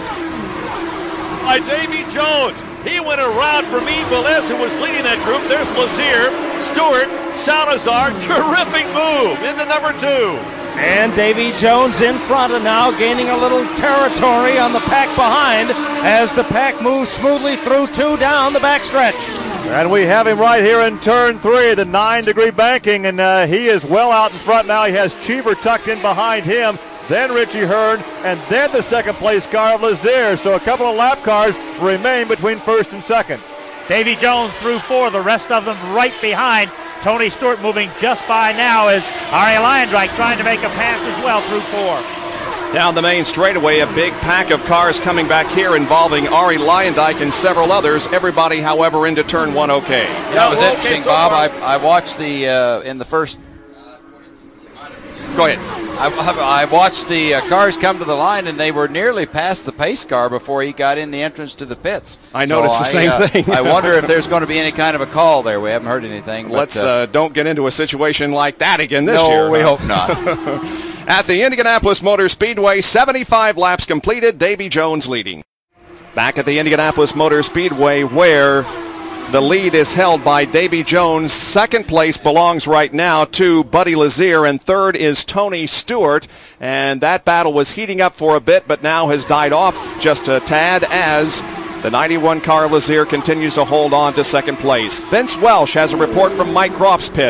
[SPEAKER 6] By Davey Jones. He went around for me, Velez, who was leading that group. There's Lazier, Stewart, Salazar. Terrific move into number 2.
[SPEAKER 10] And Davey Jones in front and now gaining a little territory on the pack behind as the pack moves smoothly through 2 down the backstretch.
[SPEAKER 2] And we have him right here in turn 3, the 9-degree banking, and he is well out in front now. He has Cheever tucked in behind him, then Richie Hearn, and then the second place car of Lazier. So a couple of lap cars remain between first and second.
[SPEAKER 15] Davey Jones through 4, the rest of them right behind. Tony Stewart moving just by now as Arie Luyendyk trying to make a pass as well through 4.
[SPEAKER 3] Down the main straightaway, a big pack of cars coming back here involving Arie Luyendyk and several others. Everybody, however, into turn 1 okay.
[SPEAKER 7] That was interesting, so Bob. I watched in the first...
[SPEAKER 3] Go ahead.
[SPEAKER 7] I watched the cars come to the line, and they were nearly past the pace car before he got in the entrance to the pits.
[SPEAKER 3] I noticed the same thing.
[SPEAKER 7] I wonder if there's going to be any kind of a call there. We haven't heard anything.
[SPEAKER 3] Let's don't get into a situation like that again this year.
[SPEAKER 7] No, we hope not.
[SPEAKER 3] At the Indianapolis Motor Speedway, 75 laps completed, Davey Jones leading. Back at the Indianapolis Motor Speedway, where the lead is held by Davey Jones. Second place belongs right now to Buddy Lazier, and third is Tony Stewart. And that battle was heating up for a bit, but now has died off just a tad as the 91 car Lazier continues to hold on to second place. Vince Welch has a report from Mike Groff's pit.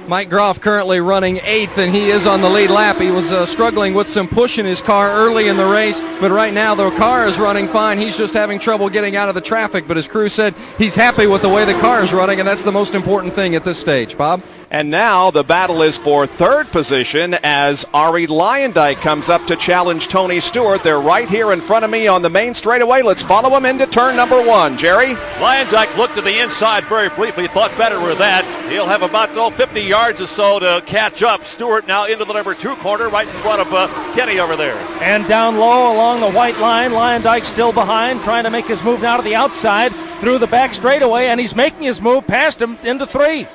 [SPEAKER 8] Mike Groff currently running 8th, and he is on the lead lap. He was struggling with some push in his car early in the race, but right now the car is running fine. He's just having trouble getting out of the traffic, but his crew said he's happy with the way the car is running, and that's the most important thing at this stage. Bob?
[SPEAKER 3] And now the battle is for third position as Ari Luyendyk comes up to challenge Tony Stewart. They're right here in front of me on the main straightaway. Let's follow him into turn number 1. Jerry?
[SPEAKER 6] Luyendyk looked to the inside very briefly, thought better with that. He'll have about 50 yards or so to catch up. Stewart now into the number 2 corner right in front of Kenny over there.
[SPEAKER 10] And down low along the white line, Luyendyk still behind, trying to make his move now to the outside through the back straightaway, and he's making his move past him into 3.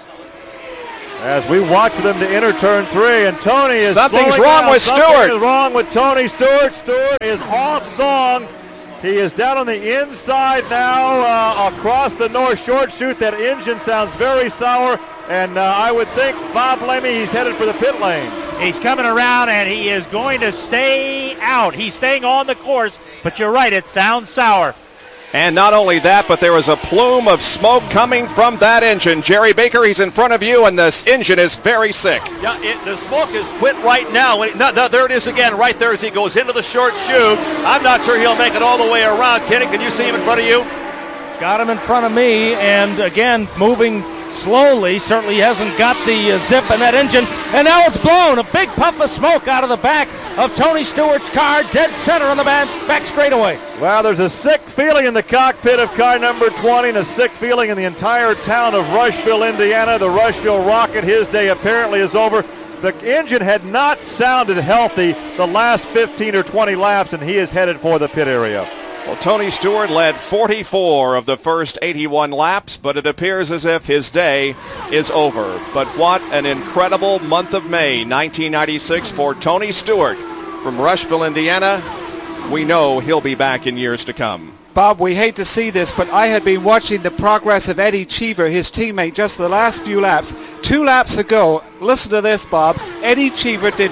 [SPEAKER 2] As we watch them to enter turn 3, and Tony is
[SPEAKER 3] Something's wrong with Stewart.
[SPEAKER 2] Something is wrong with Tony Stewart. Stewart is off song. He is down on the inside now across the north short chute. That engine sounds very sour, and I would think, Bob Lemmy, he's headed for the pit lane.
[SPEAKER 15] He's coming around, and he is going to stay out. He's staying on the course, but you're right, it sounds sour.
[SPEAKER 3] And not only that, but there is a plume of smoke coming from that engine. Jerry Baker, he's in front of you, and this engine is very sick.
[SPEAKER 6] Yeah, the smoke is quit right now. There it is again, right there as he goes into the short chute. I'm not sure he'll make it all the way around. Kenny, can you see him in front of you?
[SPEAKER 10] Got him in front of me, and again, moving slowly. Certainly hasn't got the zip in that engine, and now it's blown. A big puff of smoke out of the back of Tony Stewart's car, dead center on the back straightaway.
[SPEAKER 2] Well, there's a sick feeling in the cockpit of car number 20 and a sick feeling in the entire town of Rushville, Indiana. The Rushville Rocket, his day apparently is over. The engine had not sounded healthy the last 15 or 20 laps, and he is headed for the pit area.
[SPEAKER 3] Well, Tony Stewart led 44 of the first 81 laps, but it appears as if his day is over. But what an incredible month of May, 1996 for Tony Stewart from Rushville, Indiana. We know he'll be back in years to come.
[SPEAKER 5] Bob, we hate to see this, but I had been watching the progress of Eddie Cheever, his teammate, just the last few laps. 2 laps ago, listen to this, Bob, Eddie Cheever did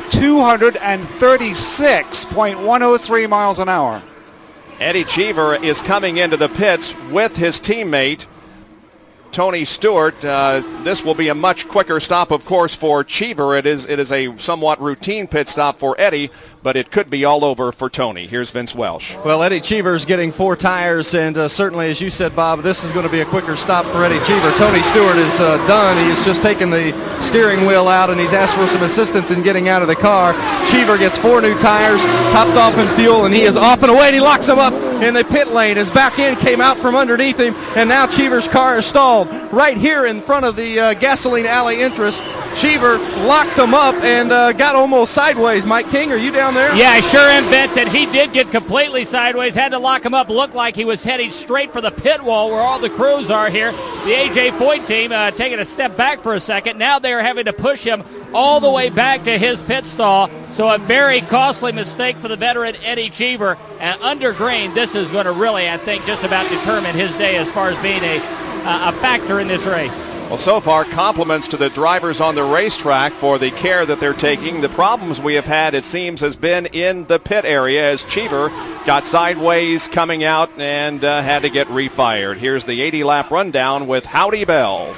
[SPEAKER 5] 236.103 miles an hour.
[SPEAKER 3] Eddie Cheever is coming into the pits with his teammate, Tony Stewart. This will be a much quicker stop, of course, for Cheever. It is a somewhat routine pit stop for Eddie, but it could be all over for Tony. Here's Vince Welsh.
[SPEAKER 8] Well, Eddie Cheever's getting 4 tires, and certainly, as you said, Bob, this is going to be a quicker stop for Eddie Cheever. Tony Stewart is done. He has just taken the steering wheel out, and he's asked for some assistance in getting out of the car. Cheever gets 4 new tires, topped off in fuel, and he is off and away, and he locks him up in the pit lane. His back end came out from underneath him, and now Cheever's car is stalled right here in front of the gasoline alley entrance. Cheever locked him up and got almost sideways. Mike King, are you down there?
[SPEAKER 9] Yeah, I sure am, Vince, and he did get completely sideways, had to lock him up. Looked like he was heading straight for the pit wall where all the crews are here. The A.J. Foyt team taking a step back for a second. Now they're having to push him all the way back to his pit stall. So a very costly mistake for the veteran Eddie Cheever. And under green, this is going to really, I think, just about determine his day as far as being a factor in this race.
[SPEAKER 3] Well, so far, compliments to the drivers on the racetrack for the care that they're taking. The problems we have had, it seems, has been in the pit area as Cheever got sideways coming out and had to get refired. Here's the 80-lap rundown with Howdy Bell.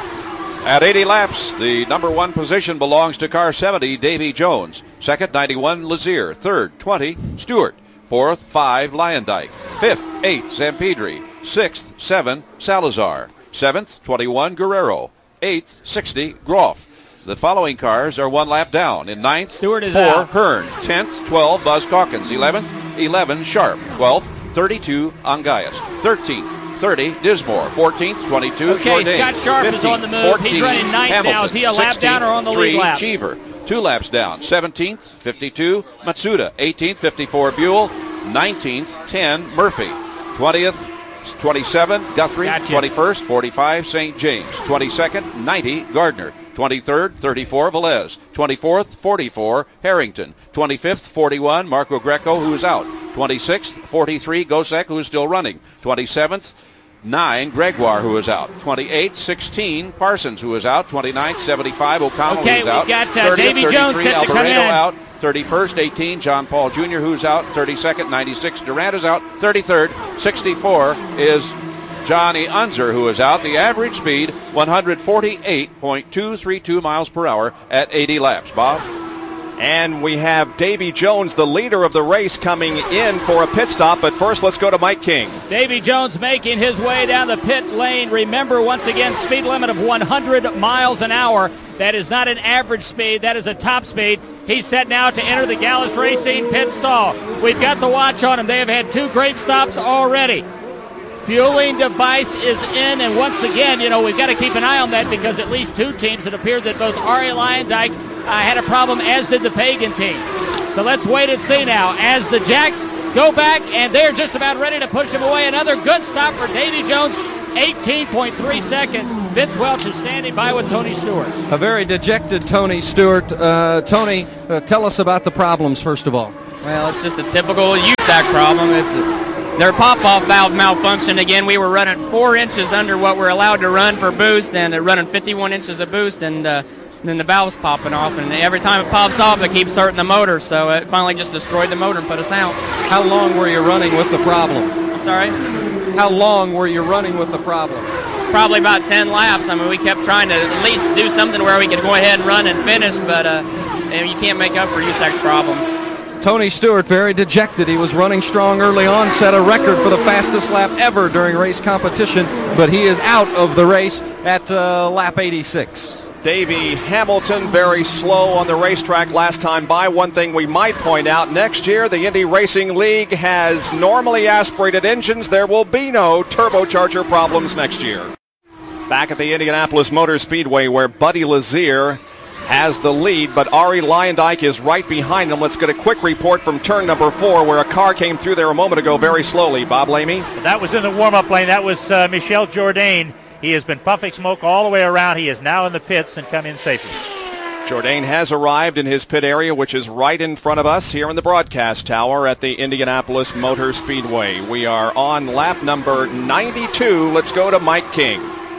[SPEAKER 4] At 80 laps, the number 1 position belongs to car 70, Davy Jones. Second, 91, Lazier. Third, 20, Stewart. Fourth, 5, Luyendyk. Fifth, 8, Zampedri. Sixth, 7, Salazar. 7th, 21, Guerrero. 8th, 60, Groff. The following cars are 1 lap down. In 9th,
[SPEAKER 9] Stewart is
[SPEAKER 4] 4,
[SPEAKER 9] out.
[SPEAKER 4] Hearn. 10th, 12, Buzz Calkins. 11th, 11, Sharp. 12th, 32, Angayas. 13th, 30, Dismore. 14th, 22,
[SPEAKER 9] Okay,
[SPEAKER 4] Jourdain.
[SPEAKER 9] Scott Sharp is on the move.
[SPEAKER 4] 14,
[SPEAKER 9] He's running 9th
[SPEAKER 4] Hamilton.
[SPEAKER 9] now. Is he a lap down or on the
[SPEAKER 4] 16th,
[SPEAKER 9] lead lap?
[SPEAKER 4] Cheever. 2 laps down. 17th, 52, Matsuda. 18th, 54, Buell. 19th, 10, Murphy. 20th, 27, Guthrie.
[SPEAKER 9] Gotcha.
[SPEAKER 4] 21st, 45, St. James. 22nd, 90, Gardner. 23rd, 34, Velez. 24th, 44, Harrington. 25th, 41, Marco Greco, who is out. 26th, 43, Gosek, who is still running. 27th, 9, Gregoire, who is out. 28th, 16, Parsons, who is out. 29th, 75, O'Connell,
[SPEAKER 9] Okay,
[SPEAKER 4] who's out.
[SPEAKER 9] we've got
[SPEAKER 4] 30th,
[SPEAKER 9] Davy Jones
[SPEAKER 4] 33,
[SPEAKER 9] set to come
[SPEAKER 4] Alvarado
[SPEAKER 9] in.
[SPEAKER 4] out. 31st, 18, John Paul Jr., who's out. 32nd, 96, Durant is out. 33rd, 64 is Johnny Unser, who is out. The average speed, 148.232 miles per hour at 80 laps. Bob?
[SPEAKER 3] And we have Davy Jones, the leader of the race, coming in for a pit stop. But first, let's go to Mike King.
[SPEAKER 9] Davy Jones making his way down the pit lane. Remember, once again, speed limit of 100 miles an hour. That is not an average speed. That is a top speed. He's set now to enter the Gallus Racing pit stall. We've got the watch on him. They have had 2 great stops already. Fueling device is in, and once again, we've got to keep an eye on that because at least 2 teams, it appeared that both Ari Leyendijk had a problem, as did the Pagan team. So let's wait and see now as the Jacks go back, and they're just about ready to push him away. Another good stop for Davy Jones, 18.3 seconds. Vince Welch is standing by with Tony Stewart.
[SPEAKER 8] A very dejected Tony Stewart. Tony, tell us about the problems, first of all.
[SPEAKER 20] Well, it's just a typical USAC problem. Their pop-off valve malfunctioned again. We were running 4 inches under what we're allowed to run for boost, and they're running 51 inches of boost, and then the valve's popping off, and every time it pops off, it keeps hurting the motor, so it finally just destroyed the motor and put us out.
[SPEAKER 8] How long were you running with the problem?
[SPEAKER 20] I'm sorry?
[SPEAKER 8] How long were you running with the problem?
[SPEAKER 20] Probably about 10 laps. I mean, we kept trying to at least do something where we could go ahead and run and finish, but you can't make up for USAC's problems.
[SPEAKER 8] Tony Stewart very dejected. He was running strong early on, set a record for the fastest lap ever during race competition, but he is out of the race at lap 86.
[SPEAKER 3] Davey Hamilton very slow on the racetrack last time by. One thing we might point out, next year the Indy Racing League has normally aspirated engines. There will be no turbocharger problems next year. Back at the Indianapolis Motor Speedway where Buddy Lazier has the lead, but Ari Leyendijk is right behind him. Let's get a quick report from turn number 4 where a car came through there a moment ago very slowly. Bob Lamy?
[SPEAKER 15] That was in the warm-up lane. That was Michel Jourdain. He has been puffing smoke all the way around. He is now in the pits and come in safely.
[SPEAKER 3] Jourdain has arrived in his pit area, which is right in front of us here in the broadcast tower at the Indianapolis Motor Speedway. We are on lap number 92. Let's go to Mike King.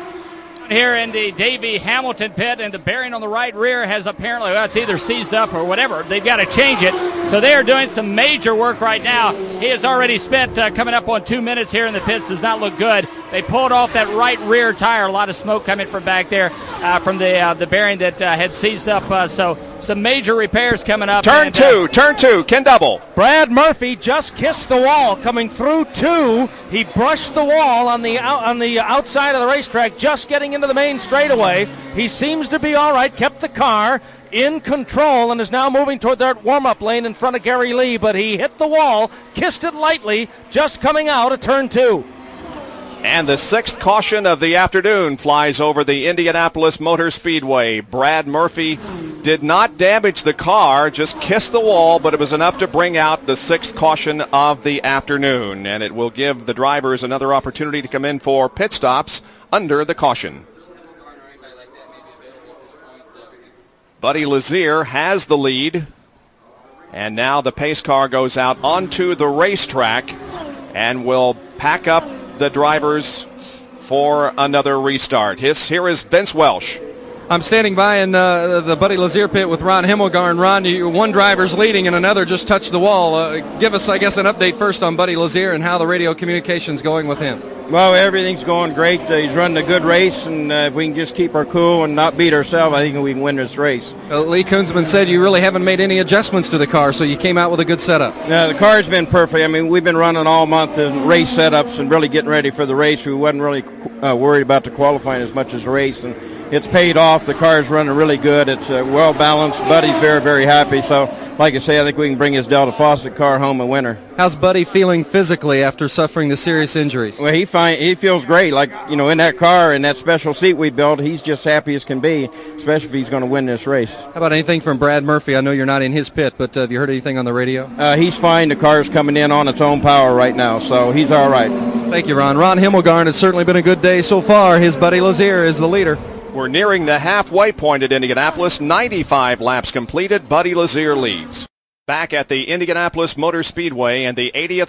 [SPEAKER 9] Here in the Davey Hamilton pit, and the bearing on the right rear has apparently, well, it's either seized up or whatever. They've got to change it. So they are doing some major work right now. He has already spent coming up on 2 minutes here in the pits. Does not look good. They pulled off that right rear tire. A lot of smoke coming from back there from the bearing that had seized up. So some major repairs coming up.
[SPEAKER 3] Turn two, Ken Double.
[SPEAKER 10] Brad Murphy just kissed the wall coming through 2. He brushed the wall on the outside of the racetrack, just getting into the main straightaway. He seems to be all right, kept the car in control, and is now moving toward that warm-up lane in front of Gary Lee, but he hit the wall, kissed it lightly, just coming out of turn 2.
[SPEAKER 3] And the 6th caution of the afternoon flies over the Indianapolis Motor Speedway. Brad Murphy did not damage the car, just kissed the wall, but it was enough to bring out the 6th caution of the afternoon. And it will give the drivers another opportunity to come in for pit stops under the caution. Buddy Lazier has the lead. And now the pace car goes out onto the racetrack and will pack up the drivers for another restart. Here is Vince Welch.
[SPEAKER 8] I'm standing by in the Buddy Lazier pit with Ron Himmelgarn. Ron, one driver's leading and another just touched the wall. Give us, I guess, an update first on Buddy Lazier and how the radio communication's going with him.
[SPEAKER 21] Well, everything's going great. He's running a good race, and if we can just keep our cool and not beat ourselves, I think we can win this race.
[SPEAKER 8] Lee Kunzman said you really haven't made any adjustments to the car, so you came out with a good setup.
[SPEAKER 21] Yeah, the car's been perfect. I mean, we've been running all month in race setups and really getting ready for the race. We wasn't really worried about the qualifying as much as the race, and it's paid off. The car's running really good. It's well balanced. Buddy's very, very happy. So, like I say, I think we can bring his Delta Faucet car home a winner.
[SPEAKER 8] How's Buddy feeling physically after suffering the serious injuries?
[SPEAKER 21] Well, he feels great. Like, in that car and that special seat we built, he's just happy as can be, especially if he's going to win this race.
[SPEAKER 8] How about anything from Brad Murphy? I know you're not in his pit, but have you heard anything on the radio?
[SPEAKER 21] He's fine. The car's coming in on its own power right now, so he's all right.
[SPEAKER 8] Thank you, Ron. Ron Himmelgarn, has certainly been a good day so far. His Buddy Lazier is the leader.
[SPEAKER 3] We're nearing the halfway point at Indianapolis. 95 laps completed. Buddy Lazier leads. Back at the Indianapolis Motor Speedway and the 80th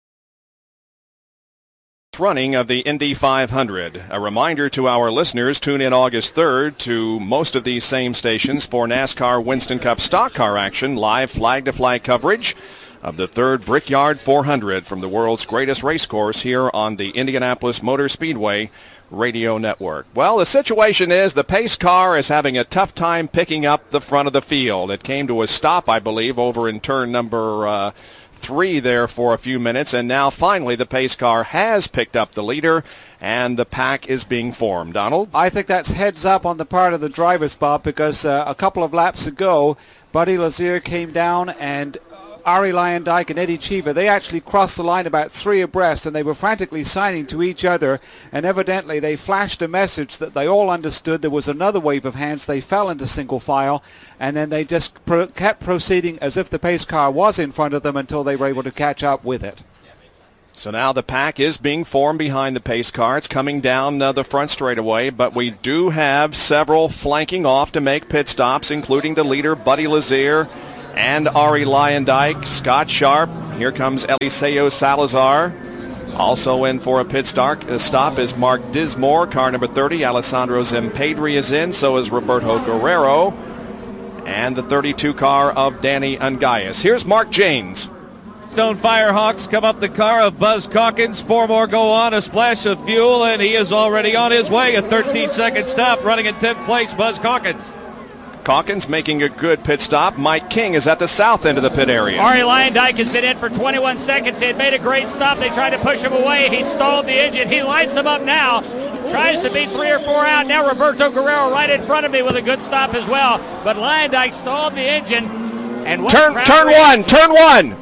[SPEAKER 3] running of the Indy 500. A reminder to our listeners, tune in August 3rd to most of these same stations for NASCAR Winston Cup stock car action, live flag-to-flag coverage. of the third Brickyard 400 from the world's greatest race course here on the Indianapolis Motor Speedway Radio Network. Well, the situation is the pace car is having a tough time picking up the front of the field. It came to a stop, I believe, over in turn number 3 there for a few minutes, and now finally the pace car has picked up the leader, and the pack is being formed. Donald?
[SPEAKER 5] I think that's heads up on the part of the drivers, Bob, because a couple of laps ago, Buddy Lazier came down and Ari Lyondike and Eddie Cheever, they actually crossed the line about 3 abreast, and they were frantically signing to each other, and evidently they flashed a message that they all understood. There was another wave of hands. They fell into single file, and then they just kept proceeding as if the pace car was in front of them until they were able to catch up with it.
[SPEAKER 3] So now the pack is being formed behind the pace car. It's coming down the front straightaway, but we do have several flanking off to make pit stops, including the leader, Buddy Lazier, and Ari Lyondike, Scott Sharp. Here comes Eliseo Salazar. Also in for a pit stop is Mark Dismore, car number 30. Alessandro Zempedri is in, so is Roberto Guerrero. And the 32 car of Danny Ungaius. Here's Mark Janes.
[SPEAKER 1] Stone Firehawks come up the car of Buzz Calkins. 4 more go on, a splash of fuel, and he is already on his way. A 13-second stop, running in 10th place, Buzz Calkins.
[SPEAKER 3] Calkins making a good pit stop. Mike King is at the south end of the pit area.
[SPEAKER 9] Ari Lyondike has been in for 21 seconds. He had made a great stop. They tried to push him away. He stalled the engine. He lights him up now. Tries to beat 3 or 4 out. Now Roberto Guerrero right in front of me with a good stop as well. But Lyondike stalled the engine. And
[SPEAKER 3] turn one.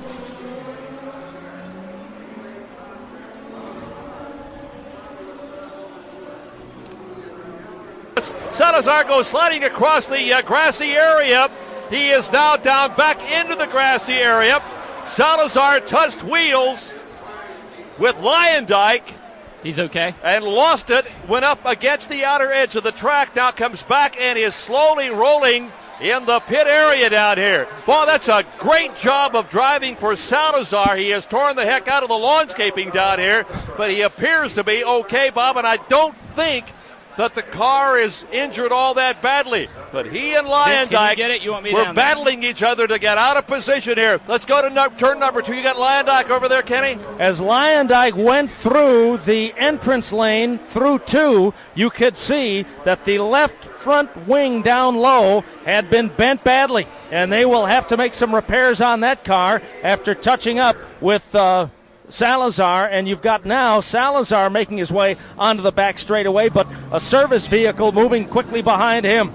[SPEAKER 6] Salazar goes sliding across the grassy area. He is now down back into the grassy area. Salazar touched wheels with Lyondike.
[SPEAKER 9] He's okay.
[SPEAKER 6] And lost it, went up against the outer edge of the track, now comes back and is slowly rolling in the pit area down here. Well, that's a great job of driving for Salazar. He has torn the heck out of the lawnscaping down here, but he appears to be okay, Bob, and I don't think that the car is injured all that badly. But he and Lyondike were battling each other to get out of position here. Let's go to turn number 2. You got Lyondike over there, Kenny?
[SPEAKER 10] As Lyondike went through the entrance lane through 2, you could see that the left front wing down low had been bent badly, and they will have to make some repairs on that car after touching up with Salazar, and you've got now Salazar making his way onto the back straightaway, but a service vehicle moving quickly behind him.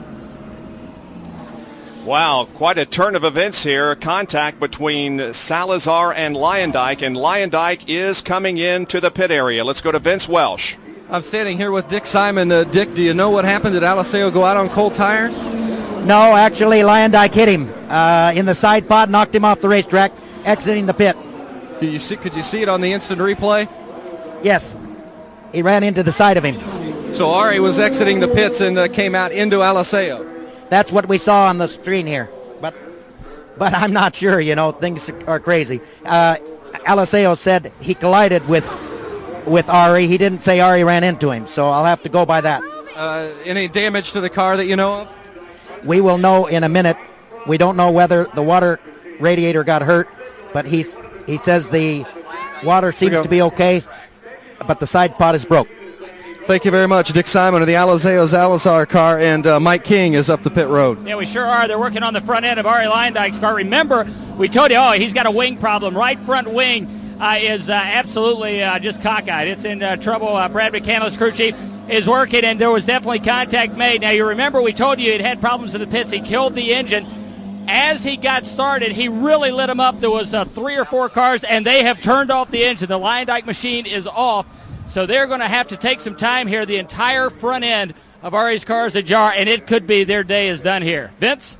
[SPEAKER 3] Wow, quite a turn of events here. Contact between Salazar and Lyondike is coming into the pit area. Let's go to Vince Welsh.
[SPEAKER 8] I'm standing here with Dick Simon. Dick, do you know what happened? Did Eliseo go out on cold tires?
[SPEAKER 12] No, actually Lyondike hit him in the side pod, knocked him off the racetrack, exiting the pit.
[SPEAKER 8] Could you see it on the instant replay?
[SPEAKER 12] Yes. He ran into the side of him.
[SPEAKER 8] So Ari was exiting the pits and came out into Eliseo.
[SPEAKER 12] That's what we saw on the screen here. But I'm not sure, things are crazy. Eliseo said he collided with Ari. He didn't say Ari ran into him, so I'll have to go by that.
[SPEAKER 8] Any damage to the car that you know of?
[SPEAKER 12] We will know in a minute. We don't know whether the water radiator got hurt, but he says the water seems to be okay, but the side pod is broke.
[SPEAKER 8] Thank you very much, Dick Simon of the Eliseo Salazar car, and Mike King is up the pit road.
[SPEAKER 9] Yeah, we sure are. They're working on the front end of Ari Lyondike's car. Remember, we told you, he's got a wing problem. Right front wing is absolutely just cockeyed. It's in trouble. Brad McCandless, crew chief, is working, and there was definitely contact made. Now, you remember we told you it had problems in the pits. He killed the engine. As he got started, he really lit them up. There was 3 or 4 cars, and they have turned off the engine. The Lyondike machine is off, so they're going to have to take some time here. The entire front end of Ari's car is ajar, and it could be their day is done here. Vince?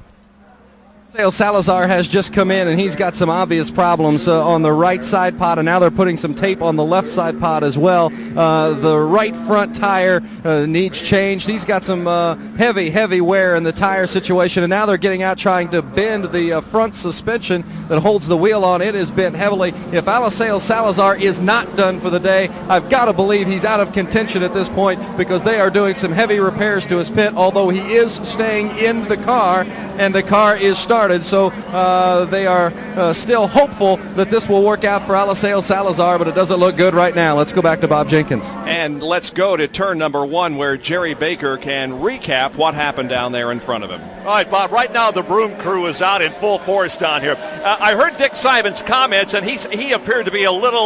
[SPEAKER 8] Salazar has just come in, and he's got some obvious problems on the right side pod, and now they're putting some tape on the left side pod as well. The right front tire needs changed. He's got some heavy wear in the tire situation, and now they're getting out trying to bend the front suspension that holds the wheel on. It is bent heavily. If Eliseo Salazar is not done for the day, I've got to believe he's out of contention at this point because they are doing some heavy repairs to his pit, although he is staying in the car and the car is started. So they are still hopeful that this will work out for Eliseo Salazar, but it doesn't look good right now. Let's go back to Bob Jenkins.
[SPEAKER 3] And let's go to turn number 1 where Jerry Baker can recap what happened down there in front of him.
[SPEAKER 6] All right, Bob, right now the broom crew is out in full force down here. I heard Dick Simon's comments, and he appeared to be a little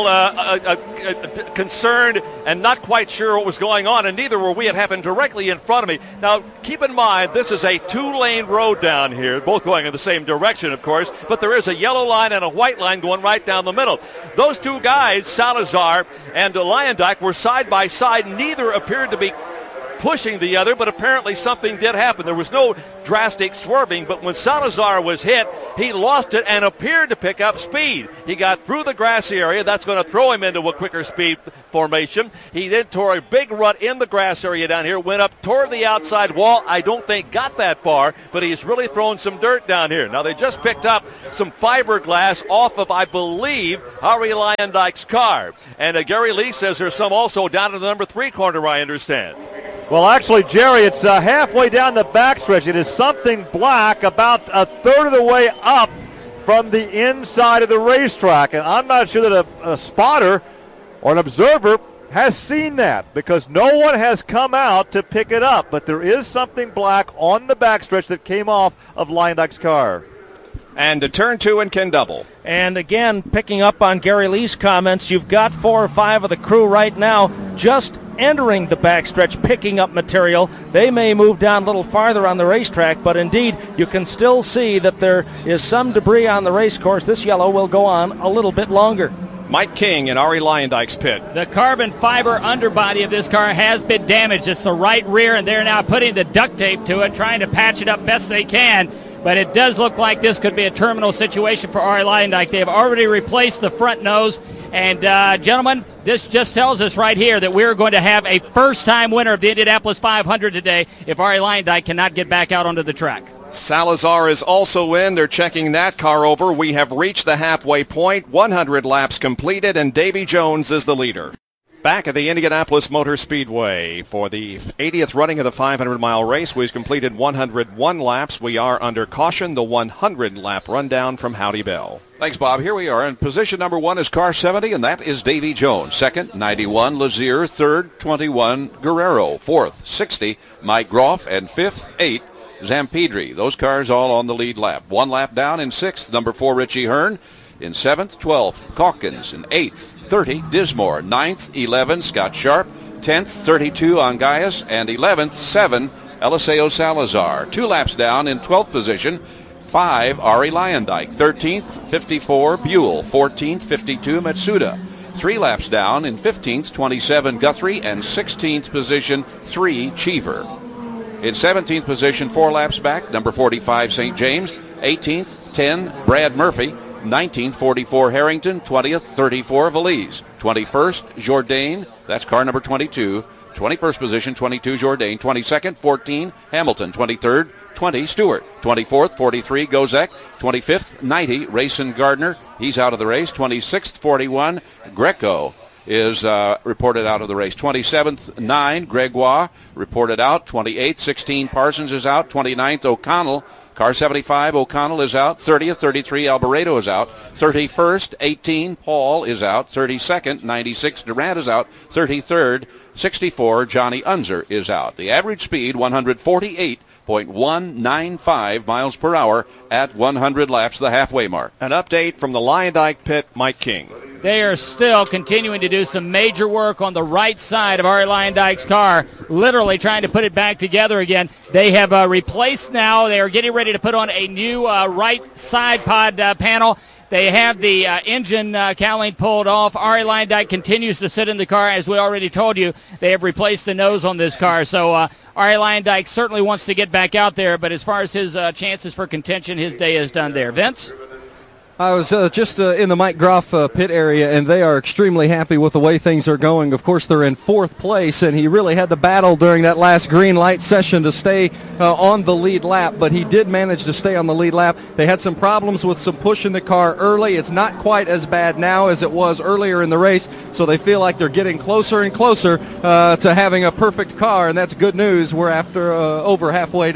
[SPEAKER 6] concerned and not quite sure what was going on, and neither were we. It happened directly in front of me. Now, keep in mind, this is a 2-lane road down here, both going in the same direction, of course, but there is a yellow line and a white line going right down the middle. Those two guys, Salazar and Leyendijk, were side by side. Neither appeared to be pushing the other, but apparently something did happen. There was no drastic swerving, but when Salazar was hit, he lost it and appeared to pick up speed. He got through the grassy area. That's going to throw him into a quicker speed formation. He then tore a big rut in the grass area down here, went up toward the outside wall. I don't think got that far, but he's really thrown some dirt down here. Now, they just picked up some fiberglass off of, I believe, Ari Leyendijk's car. And Gary Lee says there's some also down in the number 3 corner, I understand.
[SPEAKER 2] Well, actually, Jerry, it's halfway down the backstretch. It is something black about a third of the way up from the inside of the racetrack. And I'm not sure that a spotter or an observer has seen that because no one has come out to pick it up. But there is something black on the backstretch that came off of Leyendijk's car.
[SPEAKER 3] And to turn 2 and Ken Double.
[SPEAKER 10] And again, picking up on Gary Lee's comments, you've got 4 or 5 of the crew right now just entering the backstretch, picking up material. They may move down a little farther on the racetrack, but indeed, you can still see that there is some debris on the race course. This yellow will go on a little bit longer.
[SPEAKER 3] Mike King in Ari Leyendijk's pit.
[SPEAKER 9] The carbon fiber underbody of this car has been damaged. It's the right rear, and they're now putting the duct tape to it, trying to patch it up best they can. But it does look like this could be a terminal situation for Ari Leyendijk. They have already replaced the front nose. And, gentlemen, this just tells us right here that we're going to have a first-time winner of the Indianapolis 500 today if Ari Leyendijk cannot get back out onto the track.
[SPEAKER 3] Salazar is also in. They're checking that car over. We have reached the halfway point. 100 laps completed, and Davy Jones is the leader. Back at the Indianapolis Motor Speedway for the 80th running of the 500-mile race. We've completed 101 laps. We are under caution, the 100-lap rundown from Howdy Bell.
[SPEAKER 4] Thanks, Bob. Here we are. In position number 1 is car 70, and that is Davy Jones. Second, 91, Lazier. Third, 21, Guerrero. Fourth, 60, Mike Groff. And fifth, 8, Zampedri. Those cars all on the lead lap. 1 lap down in 6th, number 4, Richie Hearn. In 7th, 12th, Calkins. In 8th, 30, Dismore. 9th, 11, Scott Sharp. 10th, 32, Angayas. And 11th, 7, Eliseo Salazar. 2 laps down in 12th position, 5, Ari Leyendijk. 13th, 54, Buell. 14th, 52, Matsuda. 3 laps down in 15th, 27, Guthrie. And 16th position, 3, Cheever. In 17th position, 4 laps back, number 45, St. James. 18th, 10, Brad Murphy. 19th, 44, Harrington. 20th, 34, Valise. 21st, Jourdain. That's car number 22. 21st position, 22, Jourdain. 22nd, 14, Hamilton. 23rd, 20, Stewart. 24th, 43, Gozek. 25th, 90, Rayson Gardner. He's out of the race. 26th, 41, Greco is reported out of the race. 27th, 9, Gregoire reported out. 28th, 16, Parsons is out. 29th, O'Connell. Car 75, O'Connell is out. 30th, 33, Alboreto is out. 31st, 18, Paul is out. 32nd, 96, Durant is out. 33rd, 64, Johnny Unser is out. The average speed, 148.195 miles per hour at 100 laps, the halfway mark.
[SPEAKER 3] An update from the Leyendijk pit, Mike King.
[SPEAKER 9] They are still continuing to do some major work on the right side of Ari Leyendijk's car, literally trying to put it back together again. They have replaced now. They are getting ready to put on a new right side pod panel. They have the engine cowling pulled off. Ari Leyendijk continues to sit in the car. As we already told you, they have replaced the nose on this car. So Ari Leyendijk certainly wants to get back out there, but as far as his chances for contention, his day is done there. Vince?
[SPEAKER 8] I was just in the Mike Groff pit area, and they are extremely happy with the way things are going. Of course, they're in 4th place, and he really had to battle during that last green light session to stay on the lead lap, but he did manage to stay on the lead lap. They had some problems with some push in the car early. It's not quite as bad now as it was earlier in the race, so they feel like they're getting closer and closer to having a perfect car, and that's good news. We're after over halfway to the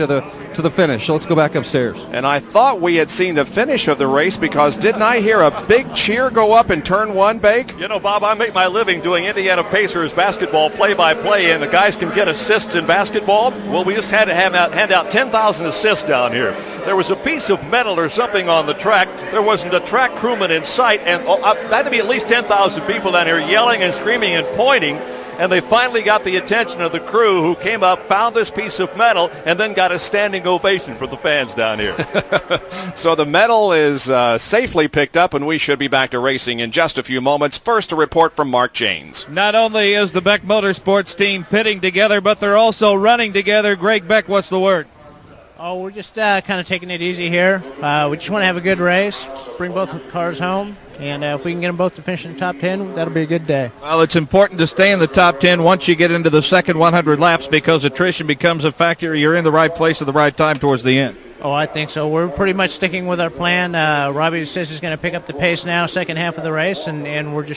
[SPEAKER 14] to the finish. So let's go back upstairs.
[SPEAKER 3] And I thought we had seen the finish of the race because didn't I hear a big cheer go up in turn one, Bake?
[SPEAKER 6] You know, Bob, I make my living doing Indiana Pacers basketball play-by-play, and the guys can get assists in basketball. Well, we just had to hand out 10,000 assists down here. There was a piece of metal or something on the track. There wasn't a track crewman in sight, and there had to be at least 10,000 people down here yelling and screaming and pointing. And they finally got the attention of the crew, who came up, found this piece of metal, and then got a standing ovation from the fans down here.
[SPEAKER 3] So the medal is safely picked up, and we should be back to racing in just a few moments. First, a report from Mark Janes.
[SPEAKER 1] Not only is the Beck Motorsports team pitting together, but they're also running together. Greg Beck, what's the word?
[SPEAKER 11] Oh, we're just kind of taking it easy here. We just want to have a good race, bring both cars home, and if we can get them both to finish in the top 10, that'll be a good day.
[SPEAKER 1] Well, it's important to stay in the top 10 once you get into the second 100 laps because attrition becomes a factor. You're in the right place at the right time towards the end.
[SPEAKER 11] Oh, I think so. We're pretty much sticking with our plan. Robbie says he's going to pick up the pace now, second half of the race, and we're just